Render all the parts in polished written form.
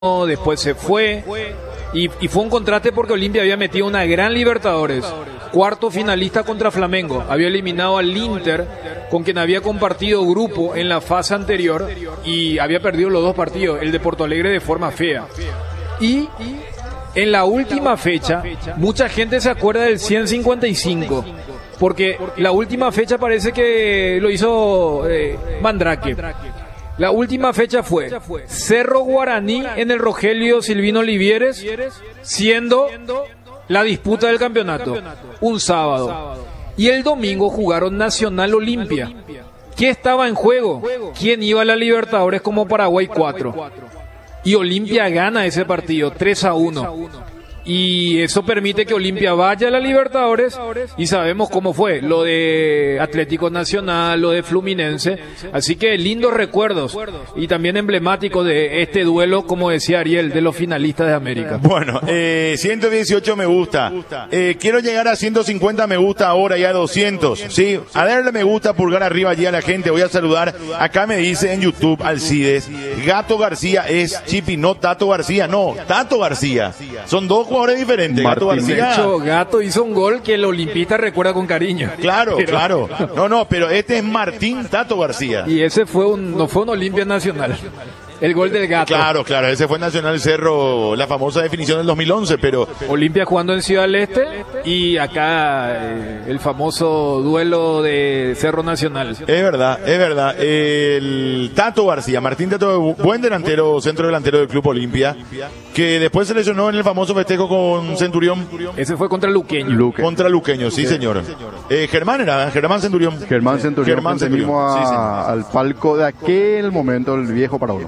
después se fue. Y fue un contraste porque Olimpia había metido una gran Libertadores, cuarto finalista contra Flamengo, había eliminado al Inter, con quien había compartido grupo en la fase anterior y había perdido los dos partidos, el de Porto Alegre de forma fea. Y en la última fecha, mucha gente se acuerda del 155, porque la última fecha parece que lo hizo Mandrake. La última fecha fue Cerro Guaraní en el Rogelio Silvino Olivieres, siendo la disputa del campeonato, un sábado. Y el domingo jugaron Nacional Olimpia. ¿Qué estaba en juego? ¿Quién iba a la Libertadores como Paraguay 4? Y Olimpia gana ese partido 3-1. Y eso permite que Olimpia vaya a la Libertadores, y sabemos cómo fue lo de Atlético Nacional, lo de Fluminense, así que lindos recuerdos y también emblemáticos de este duelo, como decía Ariel, de los finalistas de América. Bueno, 118 me gusta, quiero llegar a 150 me gusta ahora, ya 200, sí, a darle me gusta, pulgar arriba allí a la gente. Voy a saludar, acá me dice en YouTube Alcides, Gato García es Chipi, no Tato García, no, Tato García, son dos jugadores diferentes. Gato García. De hecho, Gato hizo un gol que el olimpista recuerda con cariño. Claro, claro. No, pero este es Martín Tato García. Y ese no fue un Olimpia Nacional. El gol del Gato. Claro, ese fue Nacional Cerro, la famosa definición del 2011, pero... Olimpia jugando en Ciudad del Este y acá el famoso duelo de Cerro Nacional. Es verdad. El Tato García, Martín Tato, buen delantero, centro delantero del Club Olimpia, que después se lesionó en el famoso festejo con Centurión. Ese fue contra Luqueño. Contra Luqueño, sí señor. Germán Centurión. Germán Centurión. Venimos al palco de aquel momento, el viejo Paraguay.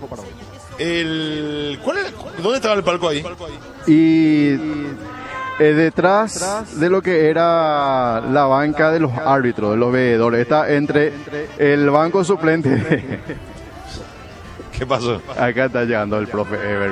¿Dónde estaba el palco ahí? Y detrás de lo que era la banca de los árbitros, de los veedores, está entre el banco suplente. ¿Qué pasó? Acá está llegando el profe Ever.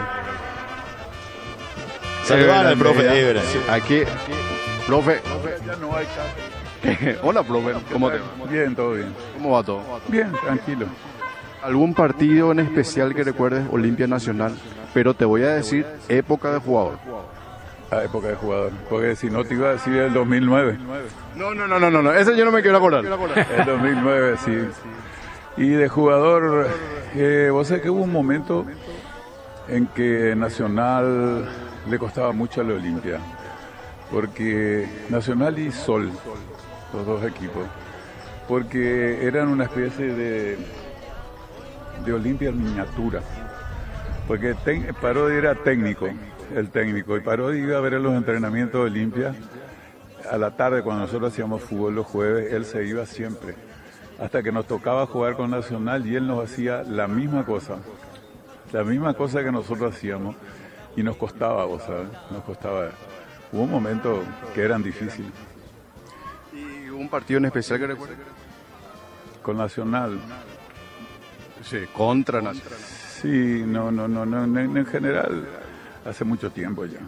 Saludar al profe Ever. Aquí, profe. Ya no hay caso. Hola, profe. ¿Cómo te va? Bien, todo bien. ¿Cómo va todo? Bien, tranquilo. ¿Algún partido en especial que recuerdes, Olimpia Nacional? Pero te voy a decir época de jugador. A época de jugador. Porque si no te iba a decir el 2009. No. Ese yo no me quiero acordar. El 2009, sí. Y de jugador, vos sabés que hubo un momento en que Nacional le costaba mucho a la Olimpia. Porque Nacional y Sol, los dos equipos, porque eran una especie de Olimpia en miniatura, porque Parodi era el técnico, y Parodi iba a ver los entrenamientos de Olimpia a la tarde cuando nosotros hacíamos fútbol los jueves. Él se iba siempre, hasta que nos tocaba jugar con Nacional y él nos hacía la misma cosa que nosotros hacíamos, y nos costaba, vos sabés, hubo un momento que eran difíciles. ¿Y un partido en especial que recuerdes? Con Nacional. Sí, contra Nacional. Sí, no, en general, hace mucho tiempo ya.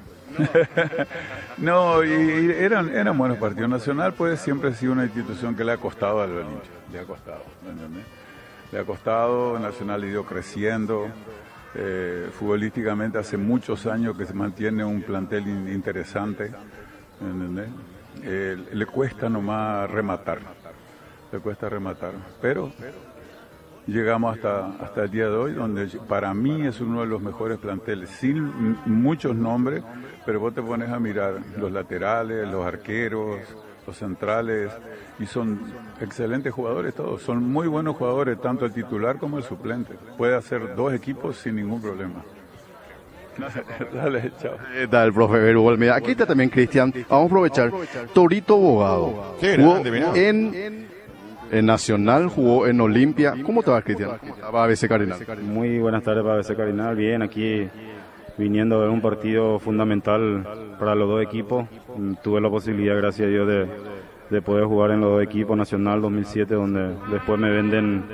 No, y eran buenos partidos. Nacional, pues, siempre ha sido una institución que le ha costado a la Olimpia, le ha costado, ¿me entendés? Le ha costado, Nacional ha ido creciendo, futbolísticamente hace muchos años que se mantiene un plantel interesante, ¿me entendés? Le cuesta nomás rematar, pero... Llegamos hasta el día de hoy, donde para mí es uno de los mejores planteles, sin muchos nombres, pero vos te pones a mirar los laterales, los arqueros, los centrales, y son excelentes jugadores todos, son muy buenos jugadores, tanto el titular como el suplente. Puede hacer dos equipos sin ningún problema. Dale, chao. Está el profe Beru. Mira, aquí está también Cristian. Vamos a aprovechar. Torito Bogado. Qué grande, mirá. En Nacional, jugó en Olimpia. ¿Cómo te va, Cristian? Va a ABC Carinal. Muy buenas tardes para ABC Carinal. Bien, aquí viniendo de un partido fundamental para los dos equipos. Tuve la posibilidad, gracias a Dios, de poder jugar en los dos equipos. Nacional 2007, donde después me venden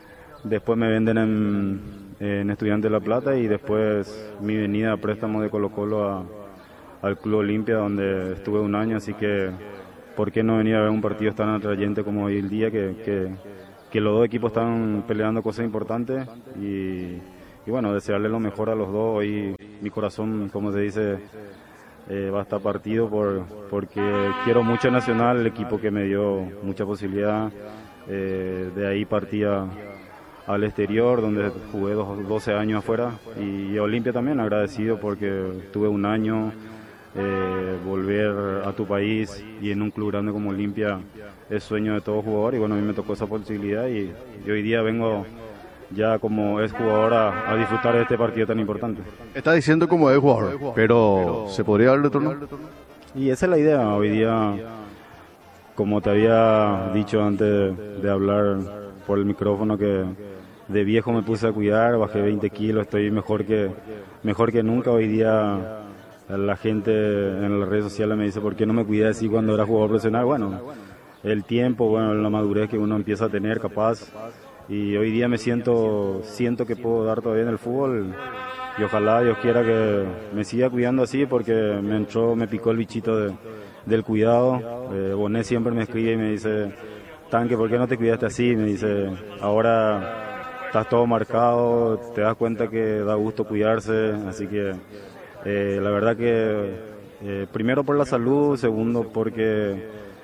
en Estudiantes de La Plata, y después mi venida a préstamo de Colo-Colo al Club Olimpia, donde estuve un año. Así que ¿por qué no venir a ver un partido tan atrayente como hoy el día, que los dos equipos están peleando cosas importantes, y bueno, desearle lo mejor a los dos. Y mi corazón, como se dice, va a estar partido porque quiero mucho a Nacional, el equipo que me dio mucha posibilidad. De ahí partía al exterior, donde jugué 12 años afuera, y a Olimpia también agradecido porque tuve un año. Volver a tu país y en un club grande como Olimpia es sueño de todo jugador, y bueno, a mí me tocó esa posibilidad y hoy día vengo ya como ex jugador a disfrutar de este partido tan importante. Está diciendo como ex jugador, pero ¿se podría darle turno? Y esa es la idea. Hoy día, como te había dicho antes de hablar por el micrófono, que de viejo me puse a cuidar, bajé 20 kilos, estoy mejor que nunca. Hoy día la gente en las redes sociales me dice ¿por qué no me cuidé así cuando era jugador profesional? Bueno, el tiempo, bueno, la madurez que uno empieza a tener capaz, y hoy día siento que puedo dar todavía en el fútbol, y ojalá Dios quiera que me siga cuidando así, porque me picó el bichito del cuidado. Bonet siempre me escribe y me dice: Tanque, ¿por qué no te cuidaste así? Me dice, ahora estás todo marcado, te das cuenta que da gusto cuidarse, así que la verdad que primero por la salud, segundo porque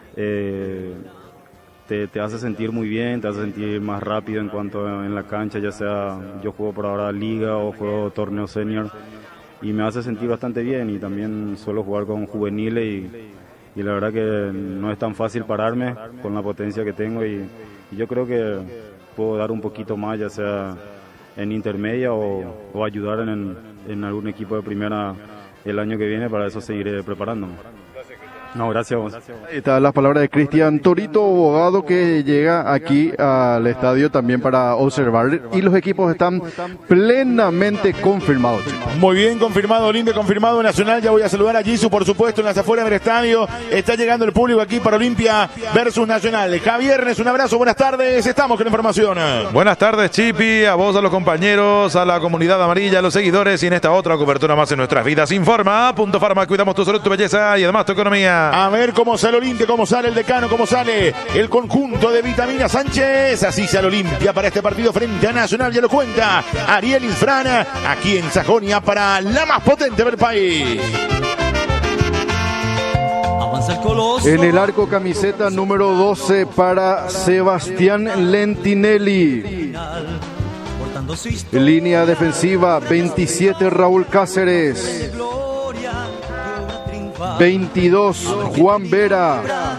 te hace sentir muy bien, te hace sentir más rápido en cuanto en la cancha, ya sea yo juego por ahora liga o juego torneo senior, y me hace sentir bastante bien, y también suelo jugar con juveniles y la verdad que no es tan fácil pararme con la potencia que tengo, y yo creo que puedo dar un poquito más, ya sea en intermedia o ayudar en algún equipo de primera el año que viene. Para eso seguiré preparándome. No, gracias a vos. Estas las palabras de Cristian Torito, abogado, que llega aquí al estadio también para observar, y los equipos están plenamente confirmados. Muy bien, confirmado Olimpia, confirmado Nacional. Ya voy a saludar a Gisu, por supuesto, en las afueras del estadio. Está llegando el público aquí para Olimpia versus Nacional. Javiernes, un abrazo, buenas tardes, estamos con información. Buenas tardes, Chipi, a vos, a los compañeros, a la comunidad amarilla, a los seguidores, y en esta otra cobertura más en nuestras vidas. Informa, Punto Farma, cuidamos tu salud, tu belleza y además tu economía. A ver cómo sale Olimpia, cómo sale el decano, cómo sale el conjunto de Vitamina Sánchez. Así sale Olimpia para este partido frente a Nacional. Ya lo cuenta Ariel Infrana, aquí en Sajonia, para la más potente del país. En el arco, camiseta número 12 para Sebastián Lentinelli. Línea defensiva 27 Raúl Cáceres, 22 Juan Vera,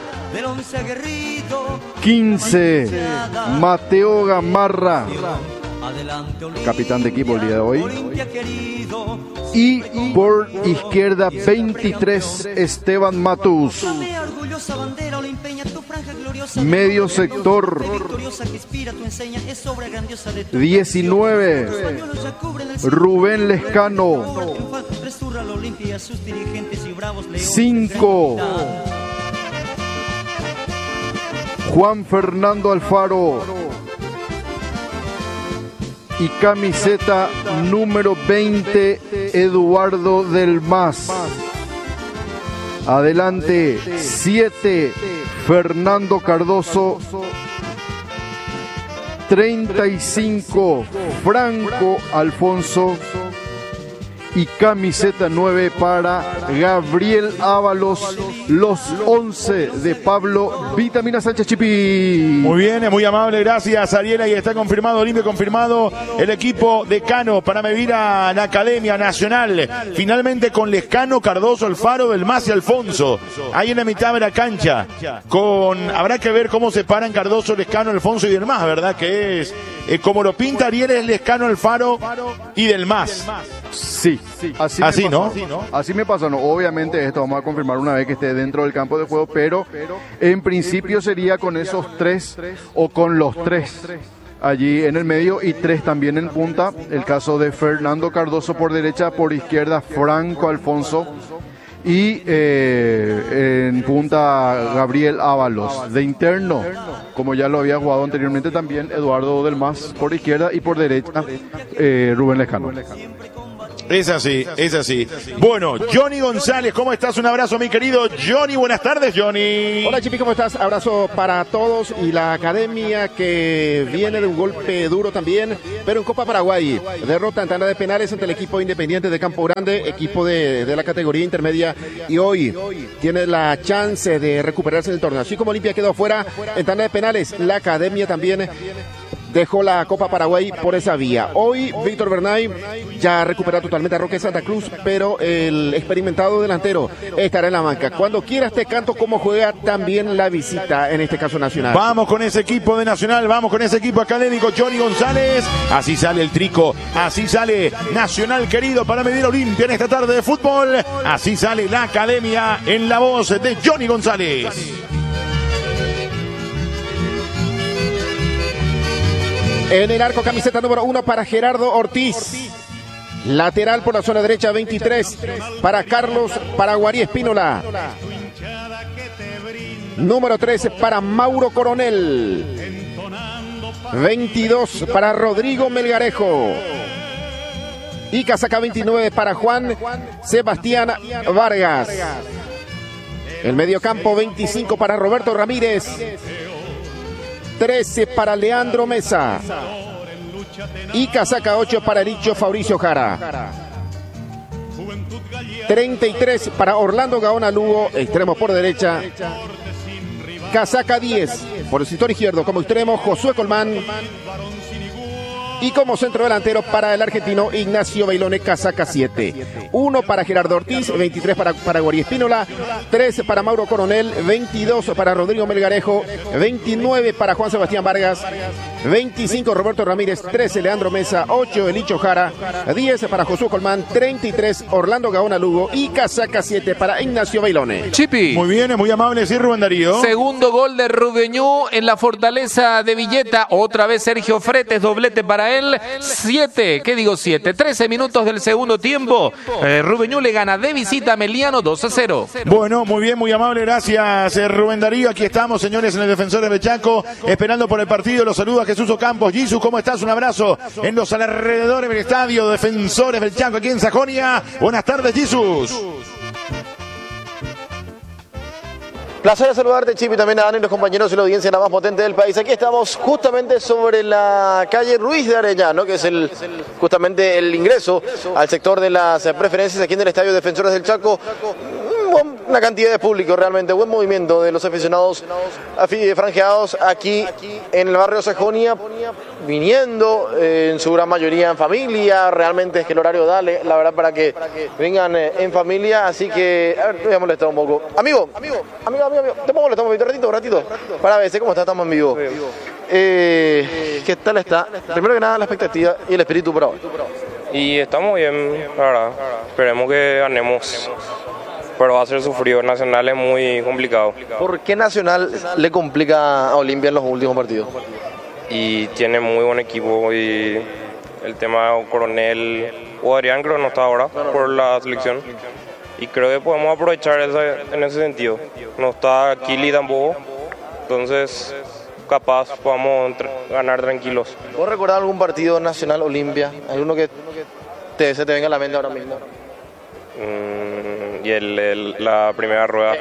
15 Mateo Gamarra, capitán de equipo el día de hoy, y por izquierda 23 Esteban Matus. Medio sector 19 Rubén Lescano, 5 Juan Fernando Alfaro, y camiseta número 20 Eduardo Del Mas. Adelante 7 Fernando Cardoso, 35 Franco Alfonso, y camiseta 9 para Gabriel Ábalos, los 11 de Pablo Vitamina Sánchez. Chipi. Muy bien, muy amable, gracias Ariela. Y está confirmado Olimpia, confirmado el equipo de Cano para medir a la Academia Nacional. Finalmente con Lescano, Cardoso, Alfaro, Del Mas y Alfonso. Ahí en la mitad de la cancha. Habrá que ver cómo se paran Cardoso, Lescano, Alfonso y Del Mas, ¿verdad? Que es como lo pinta Ariel, es Lescano, Alfaro y Del Mas. Sí, así ¿no? Así me pasó, ¿no? Obviamente esto vamos a confirmar una vez que esté dentro del campo de juego, pero en principio sería con esos 3 o con los 3 allí en el medio y 3 también en punta. El caso de Fernando Cardoso por derecha, por izquierda Franco Alfonso, y en punta Gabriel Ábalos. De interno, como ya lo había jugado anteriormente también, Eduardo Del Mas por izquierda, y por derecha Rubén Lescano. Es así, es así. Bueno, Johnny González, ¿cómo estás? Un abrazo, mi querido Johnny. Buenas tardes, Johnny. Hola, Chipi, ¿cómo estás? Abrazo para todos y la academia que viene de un golpe duro también, pero en Copa Paraguay. Derrota en tanda de penales ante el equipo Independiente de Campo Grande, equipo de la categoría intermedia, y hoy tiene la chance de recuperarse en el torneo. Así como Olimpia quedó fuera en tanda de penales, la academia también dejó la Copa Paraguay por esa vía. Hoy Víctor Bernay ya recupera totalmente a Roque Santa Cruz, pero el experimentado delantero estará en la banca. Cuando quieras te canto cómo juega también la visita, en este caso Nacional. Vamos con ese equipo de Nacional, vamos con ese equipo académico, Johnny González. Así sale el Trico, así sale Nacional querido para medir Olimpia en esta tarde de fútbol. Así sale la academia en la voz de Johnny González. En el arco, camiseta número 1 para Gerardo Ortiz. Lateral por la zona derecha, 23 para Carlos Paraguarí Espínola. Número 13 para Mauro Coronel. 22 para Rodrigo Melgarejo. Y casaca 29 para Juan Sebastián Vargas. El mediocampo, 25 para Roberto Ramírez. 13 para Leandro Mesa. Y casaca 8 para Ericho Fabricio Jara. 33 para Orlando Gaona Lugo, extremo por derecha. Casaca 10 por el sector izquierdo como extremo Josué Colmán. Y como centro delantero para el argentino Ignacio Bailone, casaca 7. 1 para Gerardo Ortiz, 23 para Paraguarí Espínola, 13 para Mauro Coronel, 22 para Rodrigo Melgarejo, 29 para Juan Sebastián Vargas, 25 Roberto Ramírez, 13 Leandro Mesa, 8 Elicho Jara, 10 para Josué Colmán, 33 Orlando Gaona Lugo y casaca 7 para Ignacio Bailone. Chipi. Muy bien, muy amable, sí, Rubén Darío. Segundo gol de Rubeñú en la Fortaleza de Villeta. Otra vez Sergio Fretes, doblete para él. 13 minutos del segundo tiempo. Rubeñú le gana de visita a Meliano 2-0. Bueno, muy bien, muy amable, gracias Rubén Darío. Aquí estamos, señores, en el Defensores de Chaco, esperando por el partido. Los saluda Jesús Ocampos. Jesús, ¿cómo estás? Un abrazo en los alrededores del estadio Defensores del Chaco, aquí en Sajonia. Buenas tardes, Jesús. Placer de saludarte, Chip, y también a Dani y los compañeros y la audiencia la más potente del país. Aquí estamos justamente sobre la calle Ruiz de Arellano, que es justamente el ingreso al sector de las preferencias aquí en el Estadio Defensores del Chaco. Una cantidad de público, realmente buen movimiento de los aficionados franjeados aquí en el barrio Sajonia, viniendo en su gran mayoría en familia. Realmente es que el horario da, la verdad, para que vengan en familia, así que a ver, te voy a molestar un poco. Amigo, te puedo molestar un ratito, para ver cómo estamos en vivo. ¿Qué tal está? Primero que nada, la expectativa y el espíritu para hoy. Y estamos bien, la verdad. Esperemos que ganemos. Pero va a ser sufrido. Nacional es muy complicado. ¿Por qué Nacional le complica a Olimpia en los últimos partidos? Y tiene muy buen equipo. Y el tema de Coronel o Adrián, creo que no está ahora por la selección. Y creo que podemos aprovechar en ese sentido. No está Kili tampoco. Entonces, capaz podamos ganar tranquilos. ¿Vos recordás algún partido Nacional Olimpia? ¿Alguno que se te venga a la mente ahora mismo? Y la primera rueda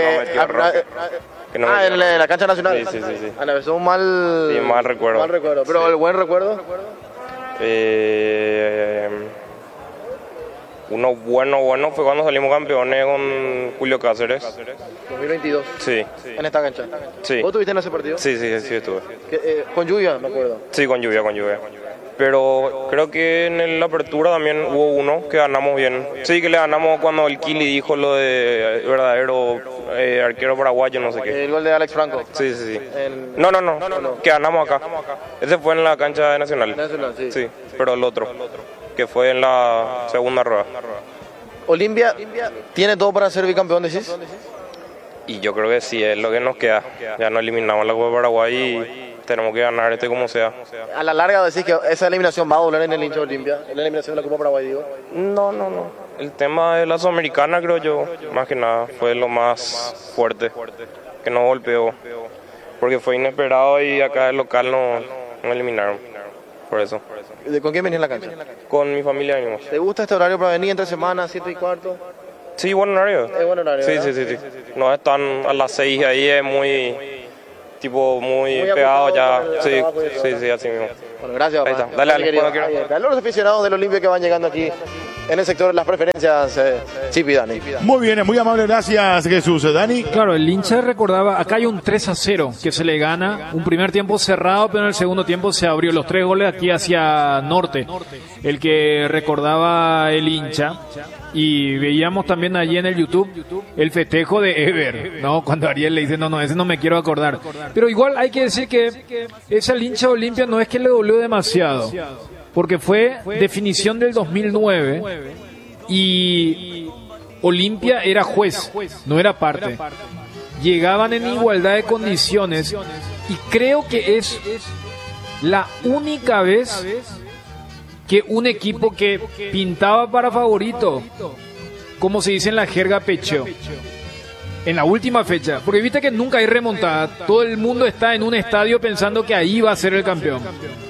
en la cancha nacional. Sí. Es un mal recuerdo. Pero sí. El buen recuerdo. Uno bueno fue cuando salimos campeones con Julio Cáceres. 2022. Sí. En esta cancha. Sí. ¿Vos estuviste en ese partido? Sí, estuve. ¿Con lluvia, me acuerdo? Sí, con lluvia. Pero creo que en la apertura también hubo uno que ganamos bien. Sí, que le ganamos cuando el Kili dijo lo de verdadero arquero paraguayo, no sé qué. El gol de Alex Franco. Sí. No, que ganamos acá. Ese fue en la cancha de Nacional. Sí, pero el otro, que fue en la segunda rueda. ¿Olimpia tiene todo para ser bicampeón, decís? Y yo creo que sí, es lo que nos queda. Ya nos eliminamos la Copa de Paraguay y tenemos que ganar como sea. A la larga decís que esa eliminación va a doler en el hincha de Olimpia, en la eliminación de la Copa Paraguay, digo. No. El tema de la Sudamericana, creo yo, más que nada, fue lo más fuerte, que nos golpeó. Porque fue inesperado y acá el local no eliminaron. por eso. ¿Con quién venís en la cancha? Con mi familia venimos. ¿Te gusta este horario para venir entre semanas, 7:15? Sí, buen horario. Es buen horario, Sí, ¿verdad? sí. No están a las 6 ahí, es muy pegado ya. Sí, así mismo. Bueno, gracias, Ahí papá. está. Dale, querido. cuando quieras. Ahí está. Los aficionados del Olimpia que van llegando aquí en el sector de las preferencias, Chipi, Dani. Muy bien, muy amable, gracias Jesús. Dani. Claro, el hincha recordaba, acá hay un 3-0 que se le gana, un primer tiempo cerrado, pero en el segundo tiempo se abrió los 3 goles aquí hacia norte, el que recordaba el hincha. Y veíamos también allí en el YouTube el festejo de Ever, ¿no? Cuando Ariel le dice, no, ese no me quiero acordar. Pero igual hay que decir que ese al hincha Olimpia no es que le dolió demasiado, porque fue definición del 2009 y Olimpia era juez, no era parte. Llegaban en igualdad de condiciones y creo que es la única vez que un equipo que pintaba para favorito, como se dice en la jerga, pecheó en la última fecha, porque viste que nunca hay remontada, todo el mundo está en un estadio pensando que ahí va a ser el campeón,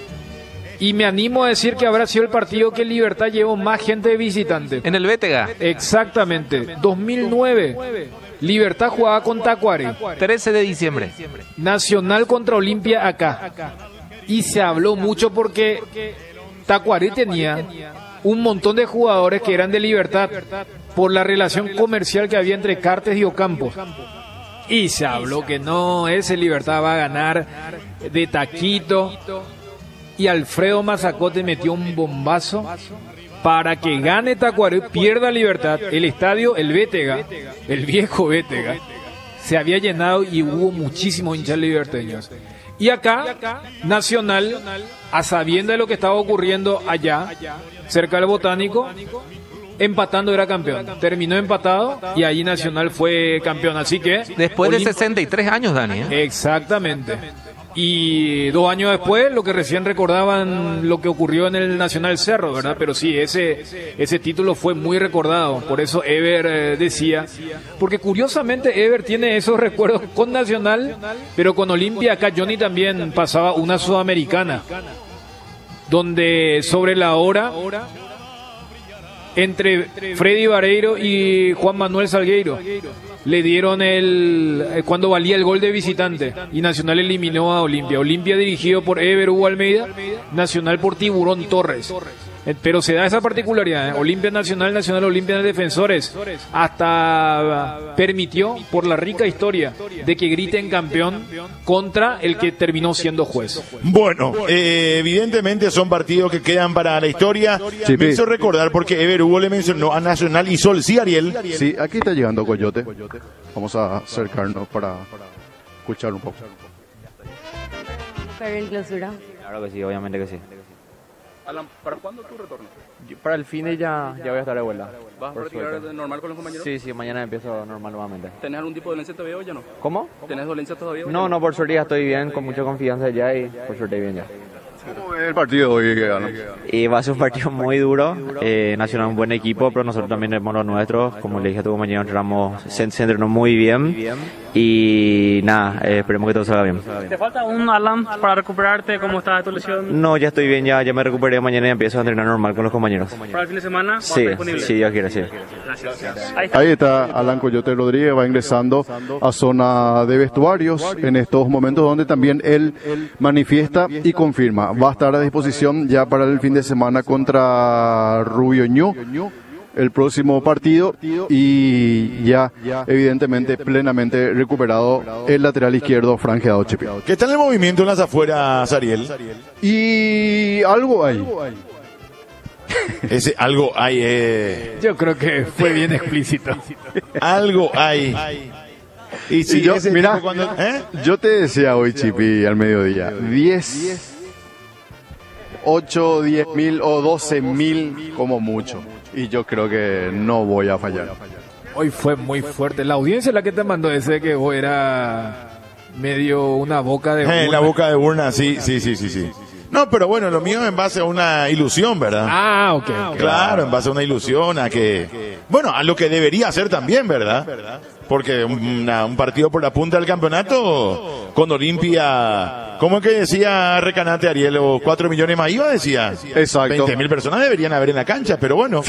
y me animo a decir que habrá sido el partido que Libertad llevó más gente de visitante. En el Bétega. Exactamente, 2009, Libertad jugaba con Tacuary, 13 de diciembre. Nacional contra Olimpia acá, y se habló mucho porque Tacuary tenía un montón de jugadores que eran de Libertad por la relación comercial que había entre Cartes y Ocampo. Y se habló que no, ese Libertad va a ganar de taquito. Y Alfredo Mazacote metió un bombazo para que gane Tacuary, pierda Libertad. El estadio, el Bétega, el viejo Bétega, se había llenado y hubo muchísimos hinchas liberteños. Y acá, Nacional, a sabiendas de lo que estaba ocurriendo allá, cerca del Botánico, empatando era campeón. Terminó empatado y ahí Nacional fue campeón. Así que... Después de 63 años, Dani. Exactamente. Y 2 años después, lo que recién recordaban, lo que ocurrió en el Nacional Cerro, ¿verdad? Pero sí, ese título fue muy recordado. Por eso Ever decía, porque curiosamente Ever tiene esos recuerdos con Nacional, pero con Olimpia. Acá Johnny también pasaba una sudamericana, donde sobre la hora, entre Freddy Vareiro y Juan Manuel Salgueiro, le dieron cuando valía el gol de visitante, y Nacional eliminó a Olimpia. Olimpia dirigido por Ever Hugo Almeida, Nacional por Tiburón Torres. Pero se da esa particularidad, Olimpia Nacional, Nacional Olimpia de Defensores, hasta permitió, por la rica historia, de que griten campeón contra el que terminó siendo juez. Bueno, evidentemente son partidos que quedan para la historia. Sí, me hizo recordar porque Ever Hugo le mencionó a Nacional y Sol. Sí, Ariel. Sí, aquí está llegando Coyote. Vamos a acercarnos para escuchar un poco. ¿Pero en clausura? Claro que sí, obviamente que sí. Alan, ¿para cuándo tu retorno? Para el fin de ya voy a estar de vuelta. ¿Vas a practicar normal con los compañeros? Sí, mañana empiezo normal nuevamente. ¿Tenés algún tipo de dolencia todavía o ya no? ¿Cómo? ¿Tenés dolencia todavía? No, por suerte ya estoy bien, con mucha confianza ya y por suerte bien ya. ¿Cómo es el partido de hoy que gana? Y va a ser un partido muy duro. Nacional es un buen equipo, pero nosotros también tenemos los nuestros. Como le dije a tu compañero, se entrenó muy bien. Y nada, esperemos que todo salga bien. ¿Te falta un Alan para recuperarte? ¿Cómo está tu lesión? No, ya estoy bien, ya me recuperé. Mañana y empiezo a entrenar normal con los compañeros. ¿Para el fin de semana? Sí, Dios quiere, sí. Gracias. Ahí está Alan Coyote Rodríguez, va ingresando a zona de vestuarios en estos momentos donde también él manifiesta y confirma. Va a estar a disposición ya para el fin de semana contra Rubio Ñu, el próximo partido, y ya evidentemente plenamente recuperado el lateral izquierdo franjeado Chipi. ¿Qué tal el movimiento en las afueras, Ariel? Y algo hay. Ese algo hay. Yo creo que fue bien explícito. Algo hay. Y si yo, mira, cuando, yo te decía hoy, Chipi, al mediodía, 8, 10 mil o 12 mil como mucho. Y yo creo que no voy a fallar. Hoy fue muy fuerte. La audiencia es la que te mandó ese que era medio una boca de urna. La boca de urna, sí. No, pero bueno, lo mío en base a una ilusión, ¿verdad? Ah, ok. Claro, en base a una ilusión, a que... Bueno, a lo que debería ser también, ¿verdad? Porque un partido por la punta del campeonato con Olimpia... ¿Cómo es que decía Recanate, Ariel? ¿O 4 millones más iba? Decía. Exacto. 20.000 personas deberían haber en la cancha, pero bueno.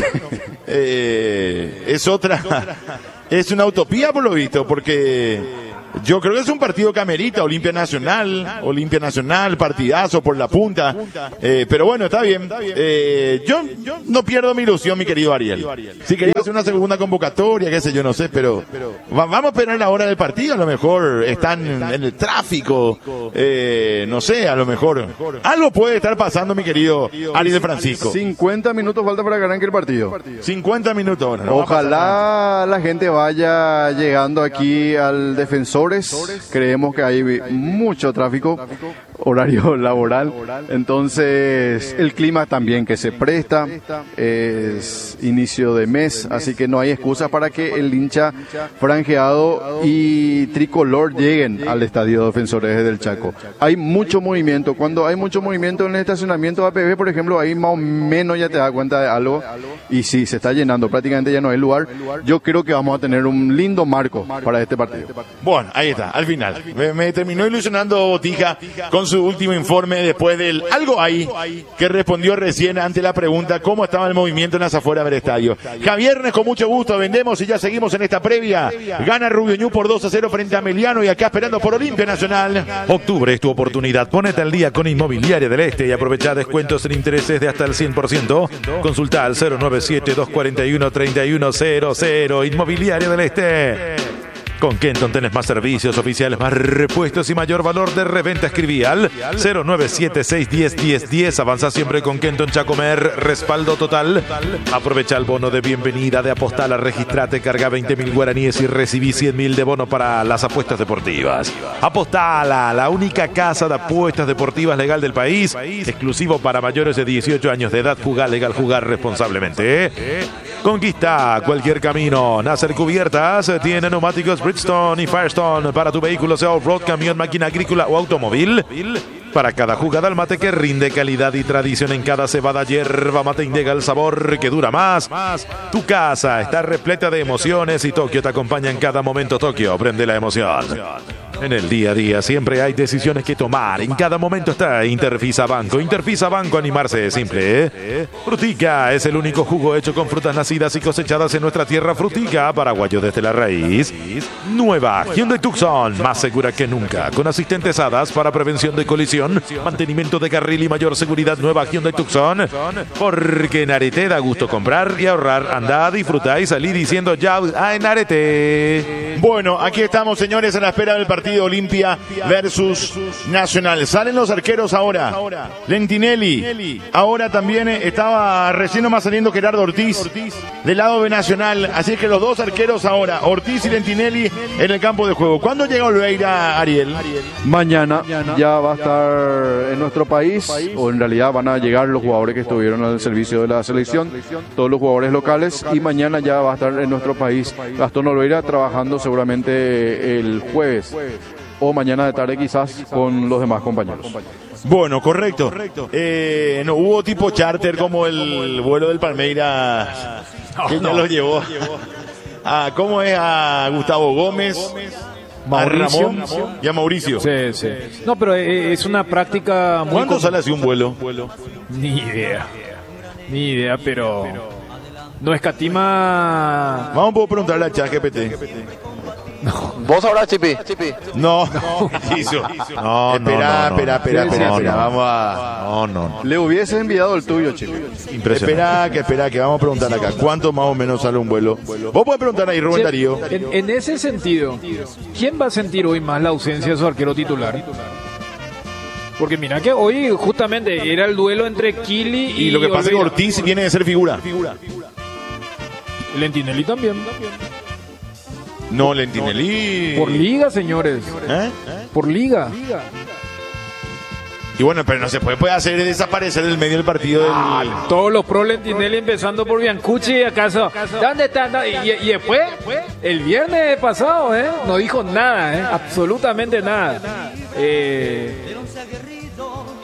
Es otra... Es una utopía por lo visto, porque... Yo creo que es un partido que amerita Olimpia Nacional, partidazo por la punta, pero bueno, está bien. Yo no pierdo mi ilusión, mi querido Ariel. Si quería hacer una segunda convocatoria, qué sé yo, no sé, pero vamos a esperar la hora del partido, a lo mejor están en el tráfico, no sé, a lo mejor algo puede estar pasando, mi querido Ariel Francisco. 50 minutos falta para que arranque el partido. 50 minutos ahora. No Ojalá la gente vaya llegando aquí al Defensores. Creemos que hay mucho tráfico, horario laboral. Entonces, el clima también que se presta. Es inicio de mes, así que no hay excusa para que el hincha franjeado y tricolor lleguen al estadio Defensores del Chaco. Hay mucho movimiento. Cuando hay mucho movimiento en el estacionamiento de APB, por ejemplo, ahí más o menos ya te das cuenta de algo. Y sí, se está llenando, prácticamente ya no hay lugar. Yo creo que vamos a tener un lindo marco para este partido. Bueno, ahí está, al final. Me terminó ilusionando Botija con su último informe después del algo ahí que respondió recién ante la pregunta cómo estaba el movimiento en las afueras del estadio. Javiernes, con mucho gusto, vendemos y ya seguimos en esta previa. Gana Rubio Ñu por 2-0 frente a Meliano y acá esperando por Olimpia Nacional. Octubre es tu oportunidad. Ponete al día con Inmobiliaria del Este y aprovecha descuentos en intereses de hasta el 100%. Consulta al 097-241-3100. Inmobiliaria del Este. Con Kenton tenés más servicios oficiales, más repuestos y mayor valor de reventa. Escribí al 097-610-1010. Avanza siempre con Kenton Chacomer. Respaldo total. Aprovecha el bono de bienvenida de Apostala. Registrate, carga 20.000 guaraníes y recibí 100.000 de bono para las apuestas deportivas. Apostala, la única casa de apuestas deportivas legal del país. Exclusivo para mayores de 18 años de edad. Jugar legal, jugar responsablemente. Conquista cualquier camino. Nacer Cubiertas tiene neumáticos Bridgestone y Firestone para tu vehículo, sea off-road, camión, máquina agrícola o automóvil. Para cada jugada el mate que rinde calidad y tradición en cada cebada, yerba mate Indega, el sabor que dura más. Tu casa está repleta de emociones y Tokio te acompaña en cada momento. Tokio, prende la emoción. En el día a día siempre hay decisiones que tomar. En cada momento está Interfisa Banco. Interfisa Banco, animarse es simple, ¿eh? Frutica es el único jugo hecho con frutas nacidas y cosechadas en nuestra tierra. Frutica, paraguayo desde la raíz. Nueva Hyundai Tucson, más segura que nunca. Con asistentes HADAS para prevención de colisión, mantenimiento de carril y mayor seguridad. Nueva Hyundai Tucson. Porque en Arete da gusto comprar y ahorrar. Anda, disfruta y salí diciendo ya en Arete. Bueno, aquí estamos, señores, a la espera del partido Olimpia versus Nacional. Salen los arqueros ahora. Lentinelli. Ahora también estaba recién nomás saliendo Gerardo Ortiz del lado de Nacional. Así que los dos arqueros ahora, Ortiz y Lentinelli en el campo de juego. ¿Cuándo llega Oliveira, Ariel? Mañana ya va a estar en nuestro país, o en realidad van a llegar los jugadores que estuvieron al servicio de la selección, todos los jugadores locales, y mañana ya va a estar en nuestro país Gastón Oliveira trabajando seguramente el jueves o mañana de tarde quizás con los demás compañeros. Bueno, correcto. No hubo tipo charter como el vuelo del Palmeiras que ya lo llevó a, ¿cómo es? A Gustavo Gómez, Mauricio. a Ramón y a Mauricio. Sí, sí. No, pero es una práctica muy... ¿Cuánto sale así un vuelo? Ni idea, pero no escatima... Vamos a preguntarle a ChatGPT. ¿Vos sabrás, Chipi? No. Espera. Vamos a... No. Le hubieses enviado el tuyo, Chipi. Impresionante. Espera, que vamos a preguntar acá. ¿Cuánto más o menos sale un vuelo? Vos podés preguntar ahí, Rubén Darío. En ese sentido, ¿quién va a sentir hoy más la ausencia de su arquero titular? Porque mira que hoy justamente era el duelo entre Kili y... Y lo que pasa es que Ortiz viene de ser figura. Lentinelli también. No, Lentinelli... Por liga, señores. Por liga. Y bueno, pero no se puede hacer desaparecer del medio del partido del... Todos los pro Lentinelli empezando por Biancucci, ¿acaso? ¿Dónde está? Y después, el viernes pasado, no dijo nada, absolutamente nada.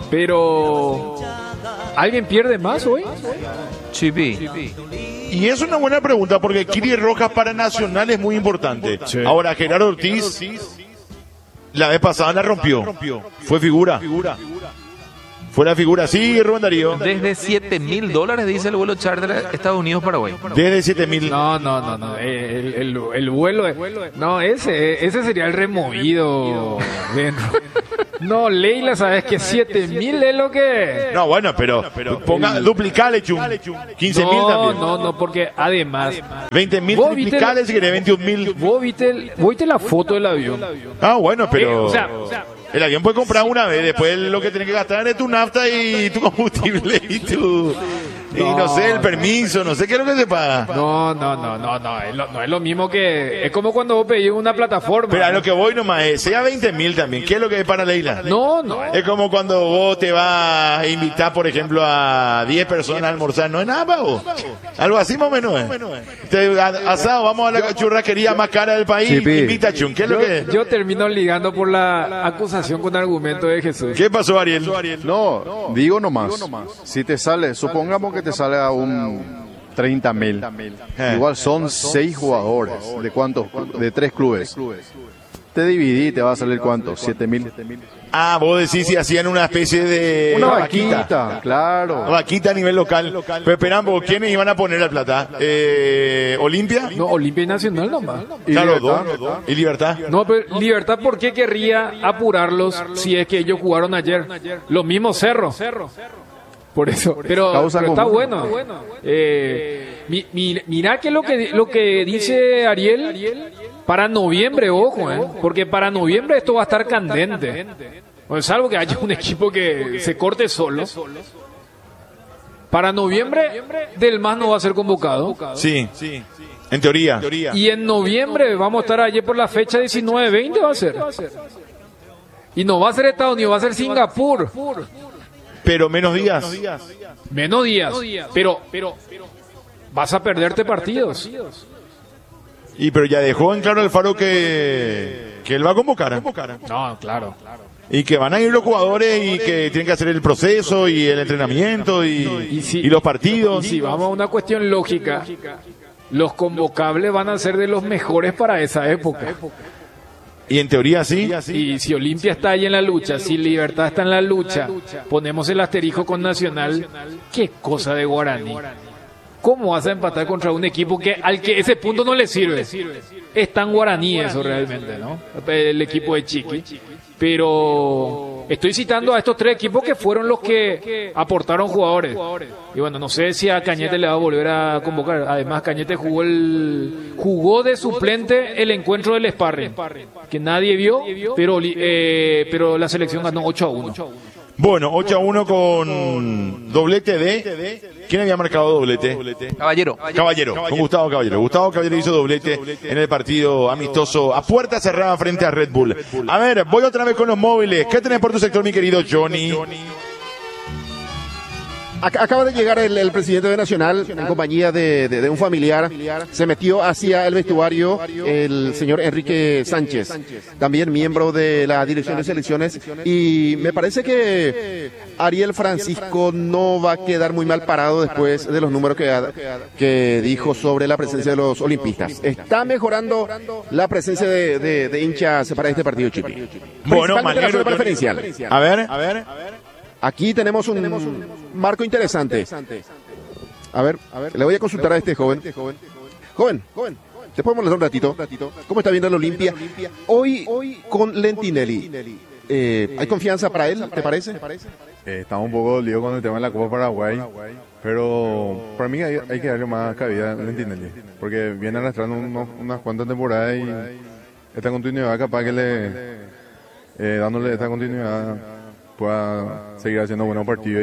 Pero ¿alguien pierde más hoy? Chipi. Y es una buena pregunta porque Kiri Rojas para Nacional es muy importante. Sí. Ahora, Gerardo Ortiz, la vez pasada la rompió. Fue figura. Fue la figura. Sí, Rubén Darío. Desde $7,000 dice el vuelo charter a Estados Unidos-Paraguay. Desde 7.000. No. El vuelo. No, ese sería el removido. No, Leila, ¿sabes que 7.000 es lo que? No, bueno, pero ponga, duplicale, Chum. 15.000 también. No, porque además 20.000 triplicales y querés 21.000. ¿Vos viste la foto del avión? Ah, bueno, pero o sea, el avión puede comprar una vez, después lo que tenés que gastar es tu nafta y tu combustible y tu... Y no sé, el permiso, no sé qué es lo que se paga. No, no es lo mismo que... Es como cuando vos pedís una plataforma. Pero a lo que voy nomás es, sea 20.000 también, ¿qué es lo que es para Leila? No. Es como cuando vos te vas a invitar, por ejemplo, a 10 personas a almorzar, no es nada para vos. Algo así más o menos es. Asado, vamos a la churrasquería más cara del país, invita a Chun, ¿qué es lo que es? Yo termino ligando por la acusación con argumento de Jesús. ¿Qué pasó, Ariel? No, digo nomás. Si te sale, supongamos que te sale a un 30.000. Igual son 6 jugadores. ¿De cuántos? De 3 clubes. Te dividí, te va a salir ¿cuánto? 7.000. Ah, vos decís si hacían una especie de... Una vaquita, claro. Una vaquita a nivel local. Pero esperamos, ¿quiénes iban a poner la plata? ¿Olimpia? No, Olimpia y Nacional nomás. Claro, dos. ¿Y Libertad? No, pero Libertad, ¿por qué querría apurarlos si es que ellos jugaron ayer? Los mismos Cerro. Por eso, pero está bueno. Mirá que lo que dice Ariel para noviembre, ojo, porque para noviembre esto va a estar candente. Bueno, salvo que haya un equipo que se corte solo. Para noviembre, Del Mas no va a ser convocado. Sí, en teoría. Y en noviembre vamos a estar allí por la fecha 19-20 va a ser. Y no va a ser Estados Unidos, va a ser Singapur. Pero menos días. Menos días. Pero vas a perderte partidos. Y pero ya dejó en claro Alfaro que él va a convocar. No, claro. Y que van a ir los jugadores y que tienen que hacer el proceso y el entrenamiento y los partidos. Y si vamos a una cuestión lógica, los convocables van a ser de los mejores para esa época. Y en teoría sí. Y si Olimpia está ahí en la lucha, si Libertad está en la lucha, ponemos el asterisco con Nacional, qué cosa de Guaraní. ¿Cómo vas a empatar contra un equipo al que ese punto no le sirve? Es tan guaraní eso realmente, ¿no? El equipo de Chiqui. Pero estoy citando a estos 3 equipos que fueron los que aportaron jugadores. Y bueno, no sé si a Cañete le va a volver a convocar. Además, Cañete jugó de suplente el encuentro del sparring, que nadie vio, pero la selección ganó 8-1. Bueno, 8-1 con doblete de... ¿Quién había marcado doblete? Caballero, con Gustavo Caballero. Gustavo Caballero hizo doblete en el partido amistoso a puerta cerrada frente a Red Bull. A ver, voy otra vez con los móviles. ¿Qué tenés por tu sector, mi querido Johnny? Acaba de llegar el presidente de Nacional en compañía de un familiar. Se metió hacia el vestuario el señor Enrique Sánchez, también miembro de la dirección de selecciones. Y me parece que Ariel Francisco no va a quedar muy mal parado después de los números que dijo sobre la presencia de los olimpistas. Está mejorando la presencia de hinchas para este partido, Chipi. Bueno, Manero preferencial. A ver. Aquí tenemos un marco interesante. A ver, le voy a consultar a este joven. Joven, ¿te puedo molestar un ratito? ¿Cómo está viendo el Olimpia? Hoy con Lentinelli. ¿Hay confianza para él, te parece? Estamos un poco dolidos con el tema de la Copa Paraguay, pero para mí hay que darle más cabida a Lentinelli, porque viene arrastrando unas cuantas temporadas y esta continuidad capaz que dándole esta continuidad pueda seguir haciendo buenos partidos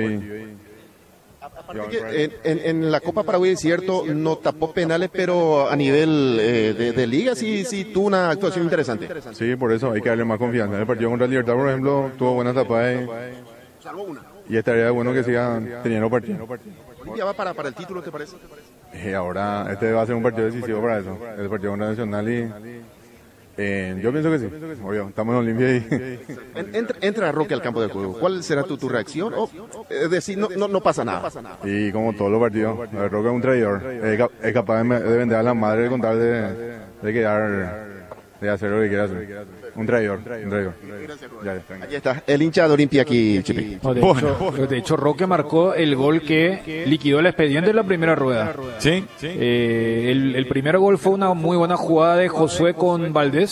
en la Copa Paraguay es cierto, no tapó penales, pero a nivel de liga sí tuvo una actuación interesante. Sí, por eso hay que darle más confianza. En el partido contra Libertad, por ejemplo, tuvo buenas tapadas y estaría bueno que sigan teniendo partidos. ¿Olimpia va para el título, te parece? Ahora este va a ser un partido decisivo para eso, el partido contra Nacional Yo pienso que sí, obvio, estamos en Olimpia y... Entra Roque al campo de juego. ¿Cuál será tu reacción? Es decir, no pasa nada. Y como todos los partidos, Roque es un traidor. Es capaz de vender a la madre con tal de quedar, de hacer lo que quiera hacer. Un traidor. Aquí está, el hincha de Olimpia aquí, Chipi. De hecho, Roque marcó el gol que liquidó el expediente en la primera rueda. Sí. El primer gol fue una muy buena jugada de Josué con Valdés.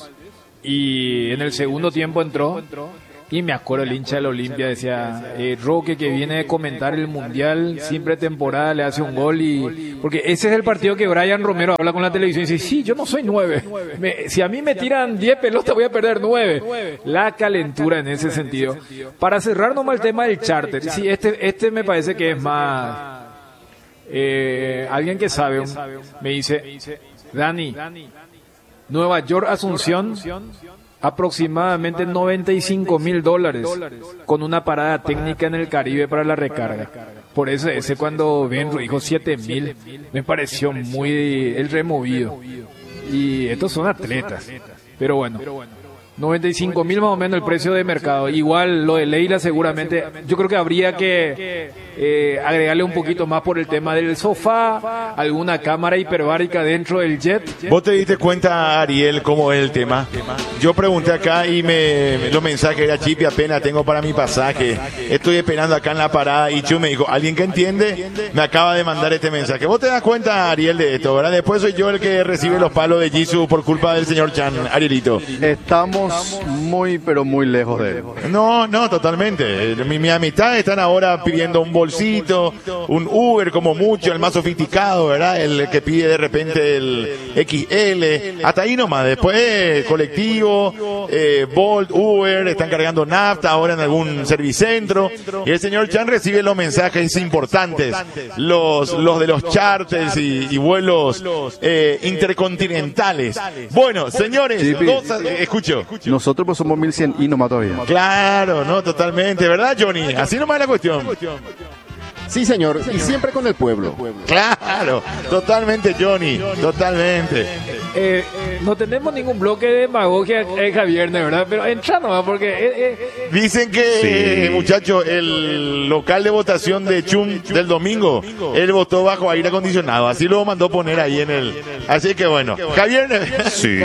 Y en el segundo tiempo entró. Y me acuerdo, el hincha de la Olimpia decía, Roque, que viene de comentar el Mundial, siempre temporada le hace un gol. Porque ese es el partido que Brian Romero habla con la televisión y dice, sí, yo no soy 9. Si a mí me tiran 10 pelotas voy a perder 9. La calentura en ese sentido. Para cerrar nomás el tema del charter, sí, este me parece que es más... alguien que sabe, me dice, Dani, Nueva York, Asunción... aproximadamente $95,000 con una parada técnica en el Caribe para la recarga. Por eso ese cuando Benro dijo 7,000 me pareció muy el removido. Y estos son atletas. Pero bueno, 95,000 más o menos el precio de mercado. Igual lo de Leila seguramente, yo creo que habría que agregarle un poquito más por el tema del sofá, alguna cámara hiperbárica dentro del jet. ¿Vos te diste cuenta, Ariel, cómo es el tema? Yo pregunté acá y los mensajes era Chipi, apenas tengo para mi pasaje, estoy esperando acá en la parada, y Chu me dijo, alguien que entiende me acaba de mandar este mensaje. ¿Vos te das cuenta, Ariel, de esto, verdad? Después soy yo el que recibe los palos de Jisoo por culpa del señor Chan. Arielito, estamos muy, pero muy lejos de él. No, totalmente. Mi amistad están ahora pidiendo un bolsito, un Uber como mucho, el más sofisticado, ¿verdad? El que pide de repente el XL, hasta ahí nomás. Después colectivo, Bolt, Uber, están cargando nafta ahora en algún servicentro, y el señor Chan recibe los mensajes importantes, los de los charters y vuelos intercontinentales. Bueno, señores, escucho. Nosotros pues somos 1100 y nomás todavía. Claro, no, totalmente, ¿verdad, Johnny? Así nomás es la cuestión. Sí, señor, y siempre con el pueblo. Claro, totalmente, Johnny, totalmente. No tenemos ningún bloque de demagogia, Javier, ¿verdad? Pero entra nomás porque... Dicen que, muchacho, el local de votación de Chum del domingo, él votó bajo aire acondicionado, así lo mandó poner ahí en el... Así que bueno, Javier... Sí.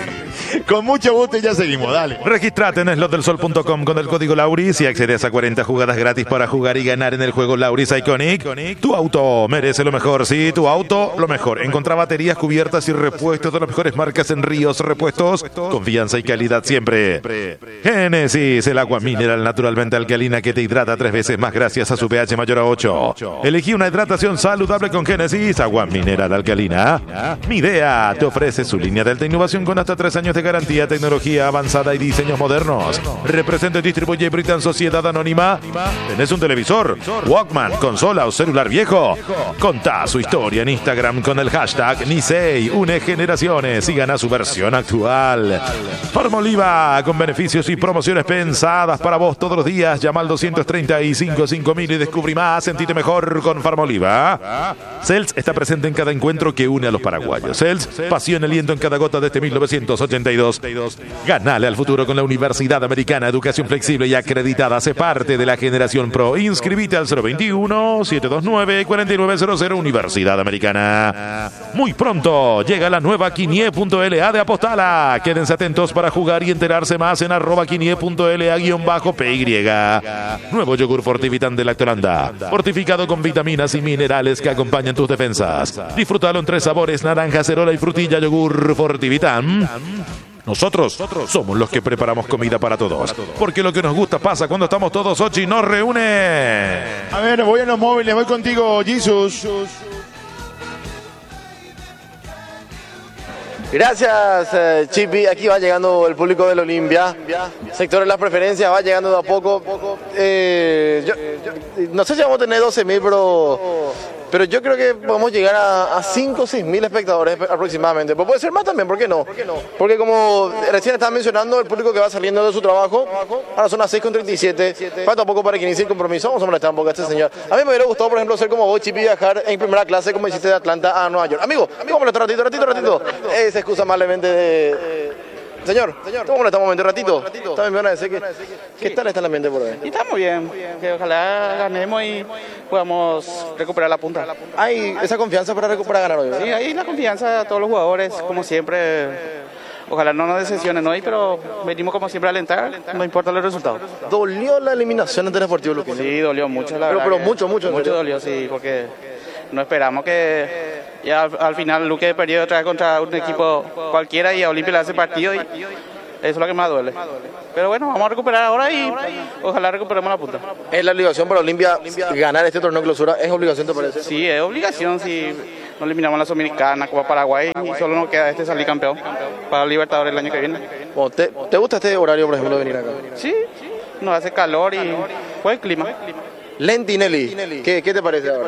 Con mucho gusto y ya seguimos, dale. Registrate en slotdelsol.com con el código Lauris y accedes a 40 jugadas gratis para jugar y ganar en el juego Lauris Iconic. Tu auto merece lo mejor, sí, tu auto lo mejor. Encontrá baterías, cubiertas y repuestos de las mejores marcas en Ríos Repuestos. Confianza y calidad siempre. Génesis, el agua mineral naturalmente alcalina que te hidrata 3 veces más gracias a su pH mayor a 8. Elegí una hidratación saludable con Génesis, agua mineral alcalina. Midea te ofrece su línea de alta innovación con hasta 3 años de garantía, tecnología avanzada y diseños modernos. Representa y distribuye Britan Sociedad Anónima. ¿Tenés un televisor, Walkman, consola o celular viejo? Contá su historia en Instagram con el hashtag Nisei une generaciones y gana su versión actual. Farmoliva, con beneficios y promociones pensadas para vos todos los días. Llama al 235-5000 y descubrí más. Sentite mejor con Farmoliva. Cels está presente en cada encuentro que une a los paraguayos. Cels, pasión y aliento en cada gota desde 1982. Ganale al futuro con la Universidad Americana, educación flexible y acreditada. Hace parte de la generación pro. Inscribite al 021-729-4900 Universidad Americana. Muy pronto llega la nueva Quinie.la de Apostala. Quédense atentos para jugar y enterarse más en @Quinie.la_PY. Nuevo yogur Fortivitan de Lactolanda, fortificado con vitaminas y minerales que acompañan tus defensas. Disfrútalo en 3 sabores: naranja, acerola y frutilla. Yogur Fortivitan. Nosotros somos los que preparamos comida para todos, porque lo que nos gusta pasa cuando estamos todos. Ochi nos reúne. A ver, voy a los móviles, voy contigo, Jesus. Gracias, Chipi. Aquí va llegando el público del Olimpia. Sector de las preferencias va llegando de a poco. Yo no sé si vamos a tener 12,000, pero yo creo que podemos llegar a 5 o 6,000 espectadores aproximadamente. Pero puede ser más también, ¿por qué no? Porque como recién estaba mencionando, el público que va saliendo de su trabajo, ahora son las 6:37, falta poco para que inicie el compromiso. Vamos a molestar un poco a este señor. A mí me hubiera gustado, por ejemplo, ser como vos, Chipi, viajar en primera clase como hiciste de Atlanta a Nueva York. Amigo, vamos a molestar ratito. Esa excusa amablemente Señor, ¿cómo no estamos en un ratito? También me van a decir ¿qué tal está el ambiente por ahí? Y estamos bien, que ojalá ganemos y podamos recuperar la punta. ¿Hay esa confianza para recuperar ganar hoy? Sí, hay la confianza a todos los jugadores, como siempre. Ojalá no nos decepcionen hoy, pero venimos como siempre a alentar, no importa los resultados. ¿Dolió la eliminación ante el Deportivo Luqueño? Sí, dolió mucho, la verdad. Pero mucho. Mucho dolió, sí, porque no esperamos que ya al final Luque perdió otra vez contra un equipo cualquiera y a Olimpia le hace partido y eso es lo que más duele. Pero bueno, vamos a recuperar ahora y ojalá recuperemos la punta. ¿Es la obligación para Olimpia ganar este torneo de clausura? ¿Es obligación, te parece? Sí, es obligación. Si no eliminamos a la Sudamericana, Copa Paraguay, y solo nos queda salir campeón para Libertadores el año que viene. ¿Te gusta este horario, por ejemplo, de venir acá? Sí, nos hace calor y buen clima. Lentinelli, ¿qué te parece ahora?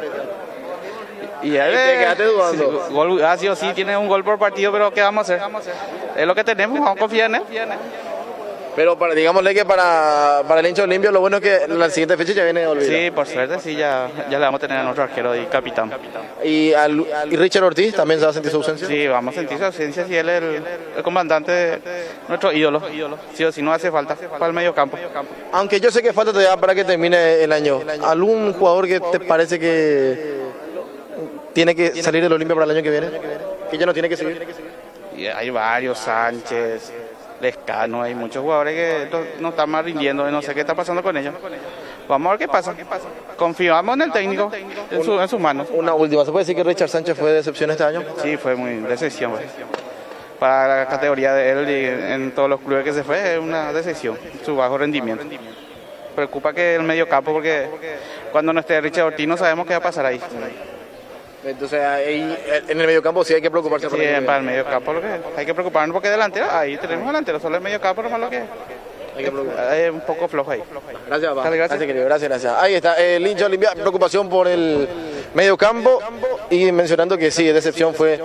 Y te quedaste dudando. Sí o sí, tiene un gol por partido, pero ¿qué vamos a hacer? Es lo que tenemos, vamos a confiar en él. Pero digámosle que para el hincha Olimpia lo bueno es que la siguiente fecha ya viene olvidado. Sí, por suerte, sí, ya le vamos a tener a nuestro arquero y capitán. ¿Y Richard Ortiz también se va a sentir su ausencia? Sí, vamos a sentir su ausencia si él es el comandante de nuestro ídolo. Sí o sí, no hace falta para el medio campo. Aunque yo sé que falta todavía para que termine el año. ¿Algún jugador que te parece que tiene que salir del Olimpia para el año que viene? ¿Que ya no tiene que seguir? Y hay varios, Sánchez, Lescano, hay muchos jugadores que no están más rindiendo, no sé qué está pasando con ellos. Vamos a ver qué pasa. Confiamos en el técnico, en sus manos. Una última, ¿se puede decir que Richard Sánchez fue decepción este año? Sí, fue muy decepción. Para la categoría de él y en todos los clubes que se fue, es una decepción, su bajo rendimiento. Preocupa que el medio campo, porque cuando no esté Richard Ortiz no sabemos qué va a pasar ahí. Entonces ahí, en el mediocampo sí hay que preocuparse. Sí, para el mediocampo lo que hay que preocuparnos porque delantero, ahí tenemos delantero, solo el mediocampo nomás lo que es un poco flojo ahí. Gracias, papá. Gracias, querido. Gracias. Ahí está, el hincha Olimpia, preocupación por el mediocampo y mencionando que sí, decepción fue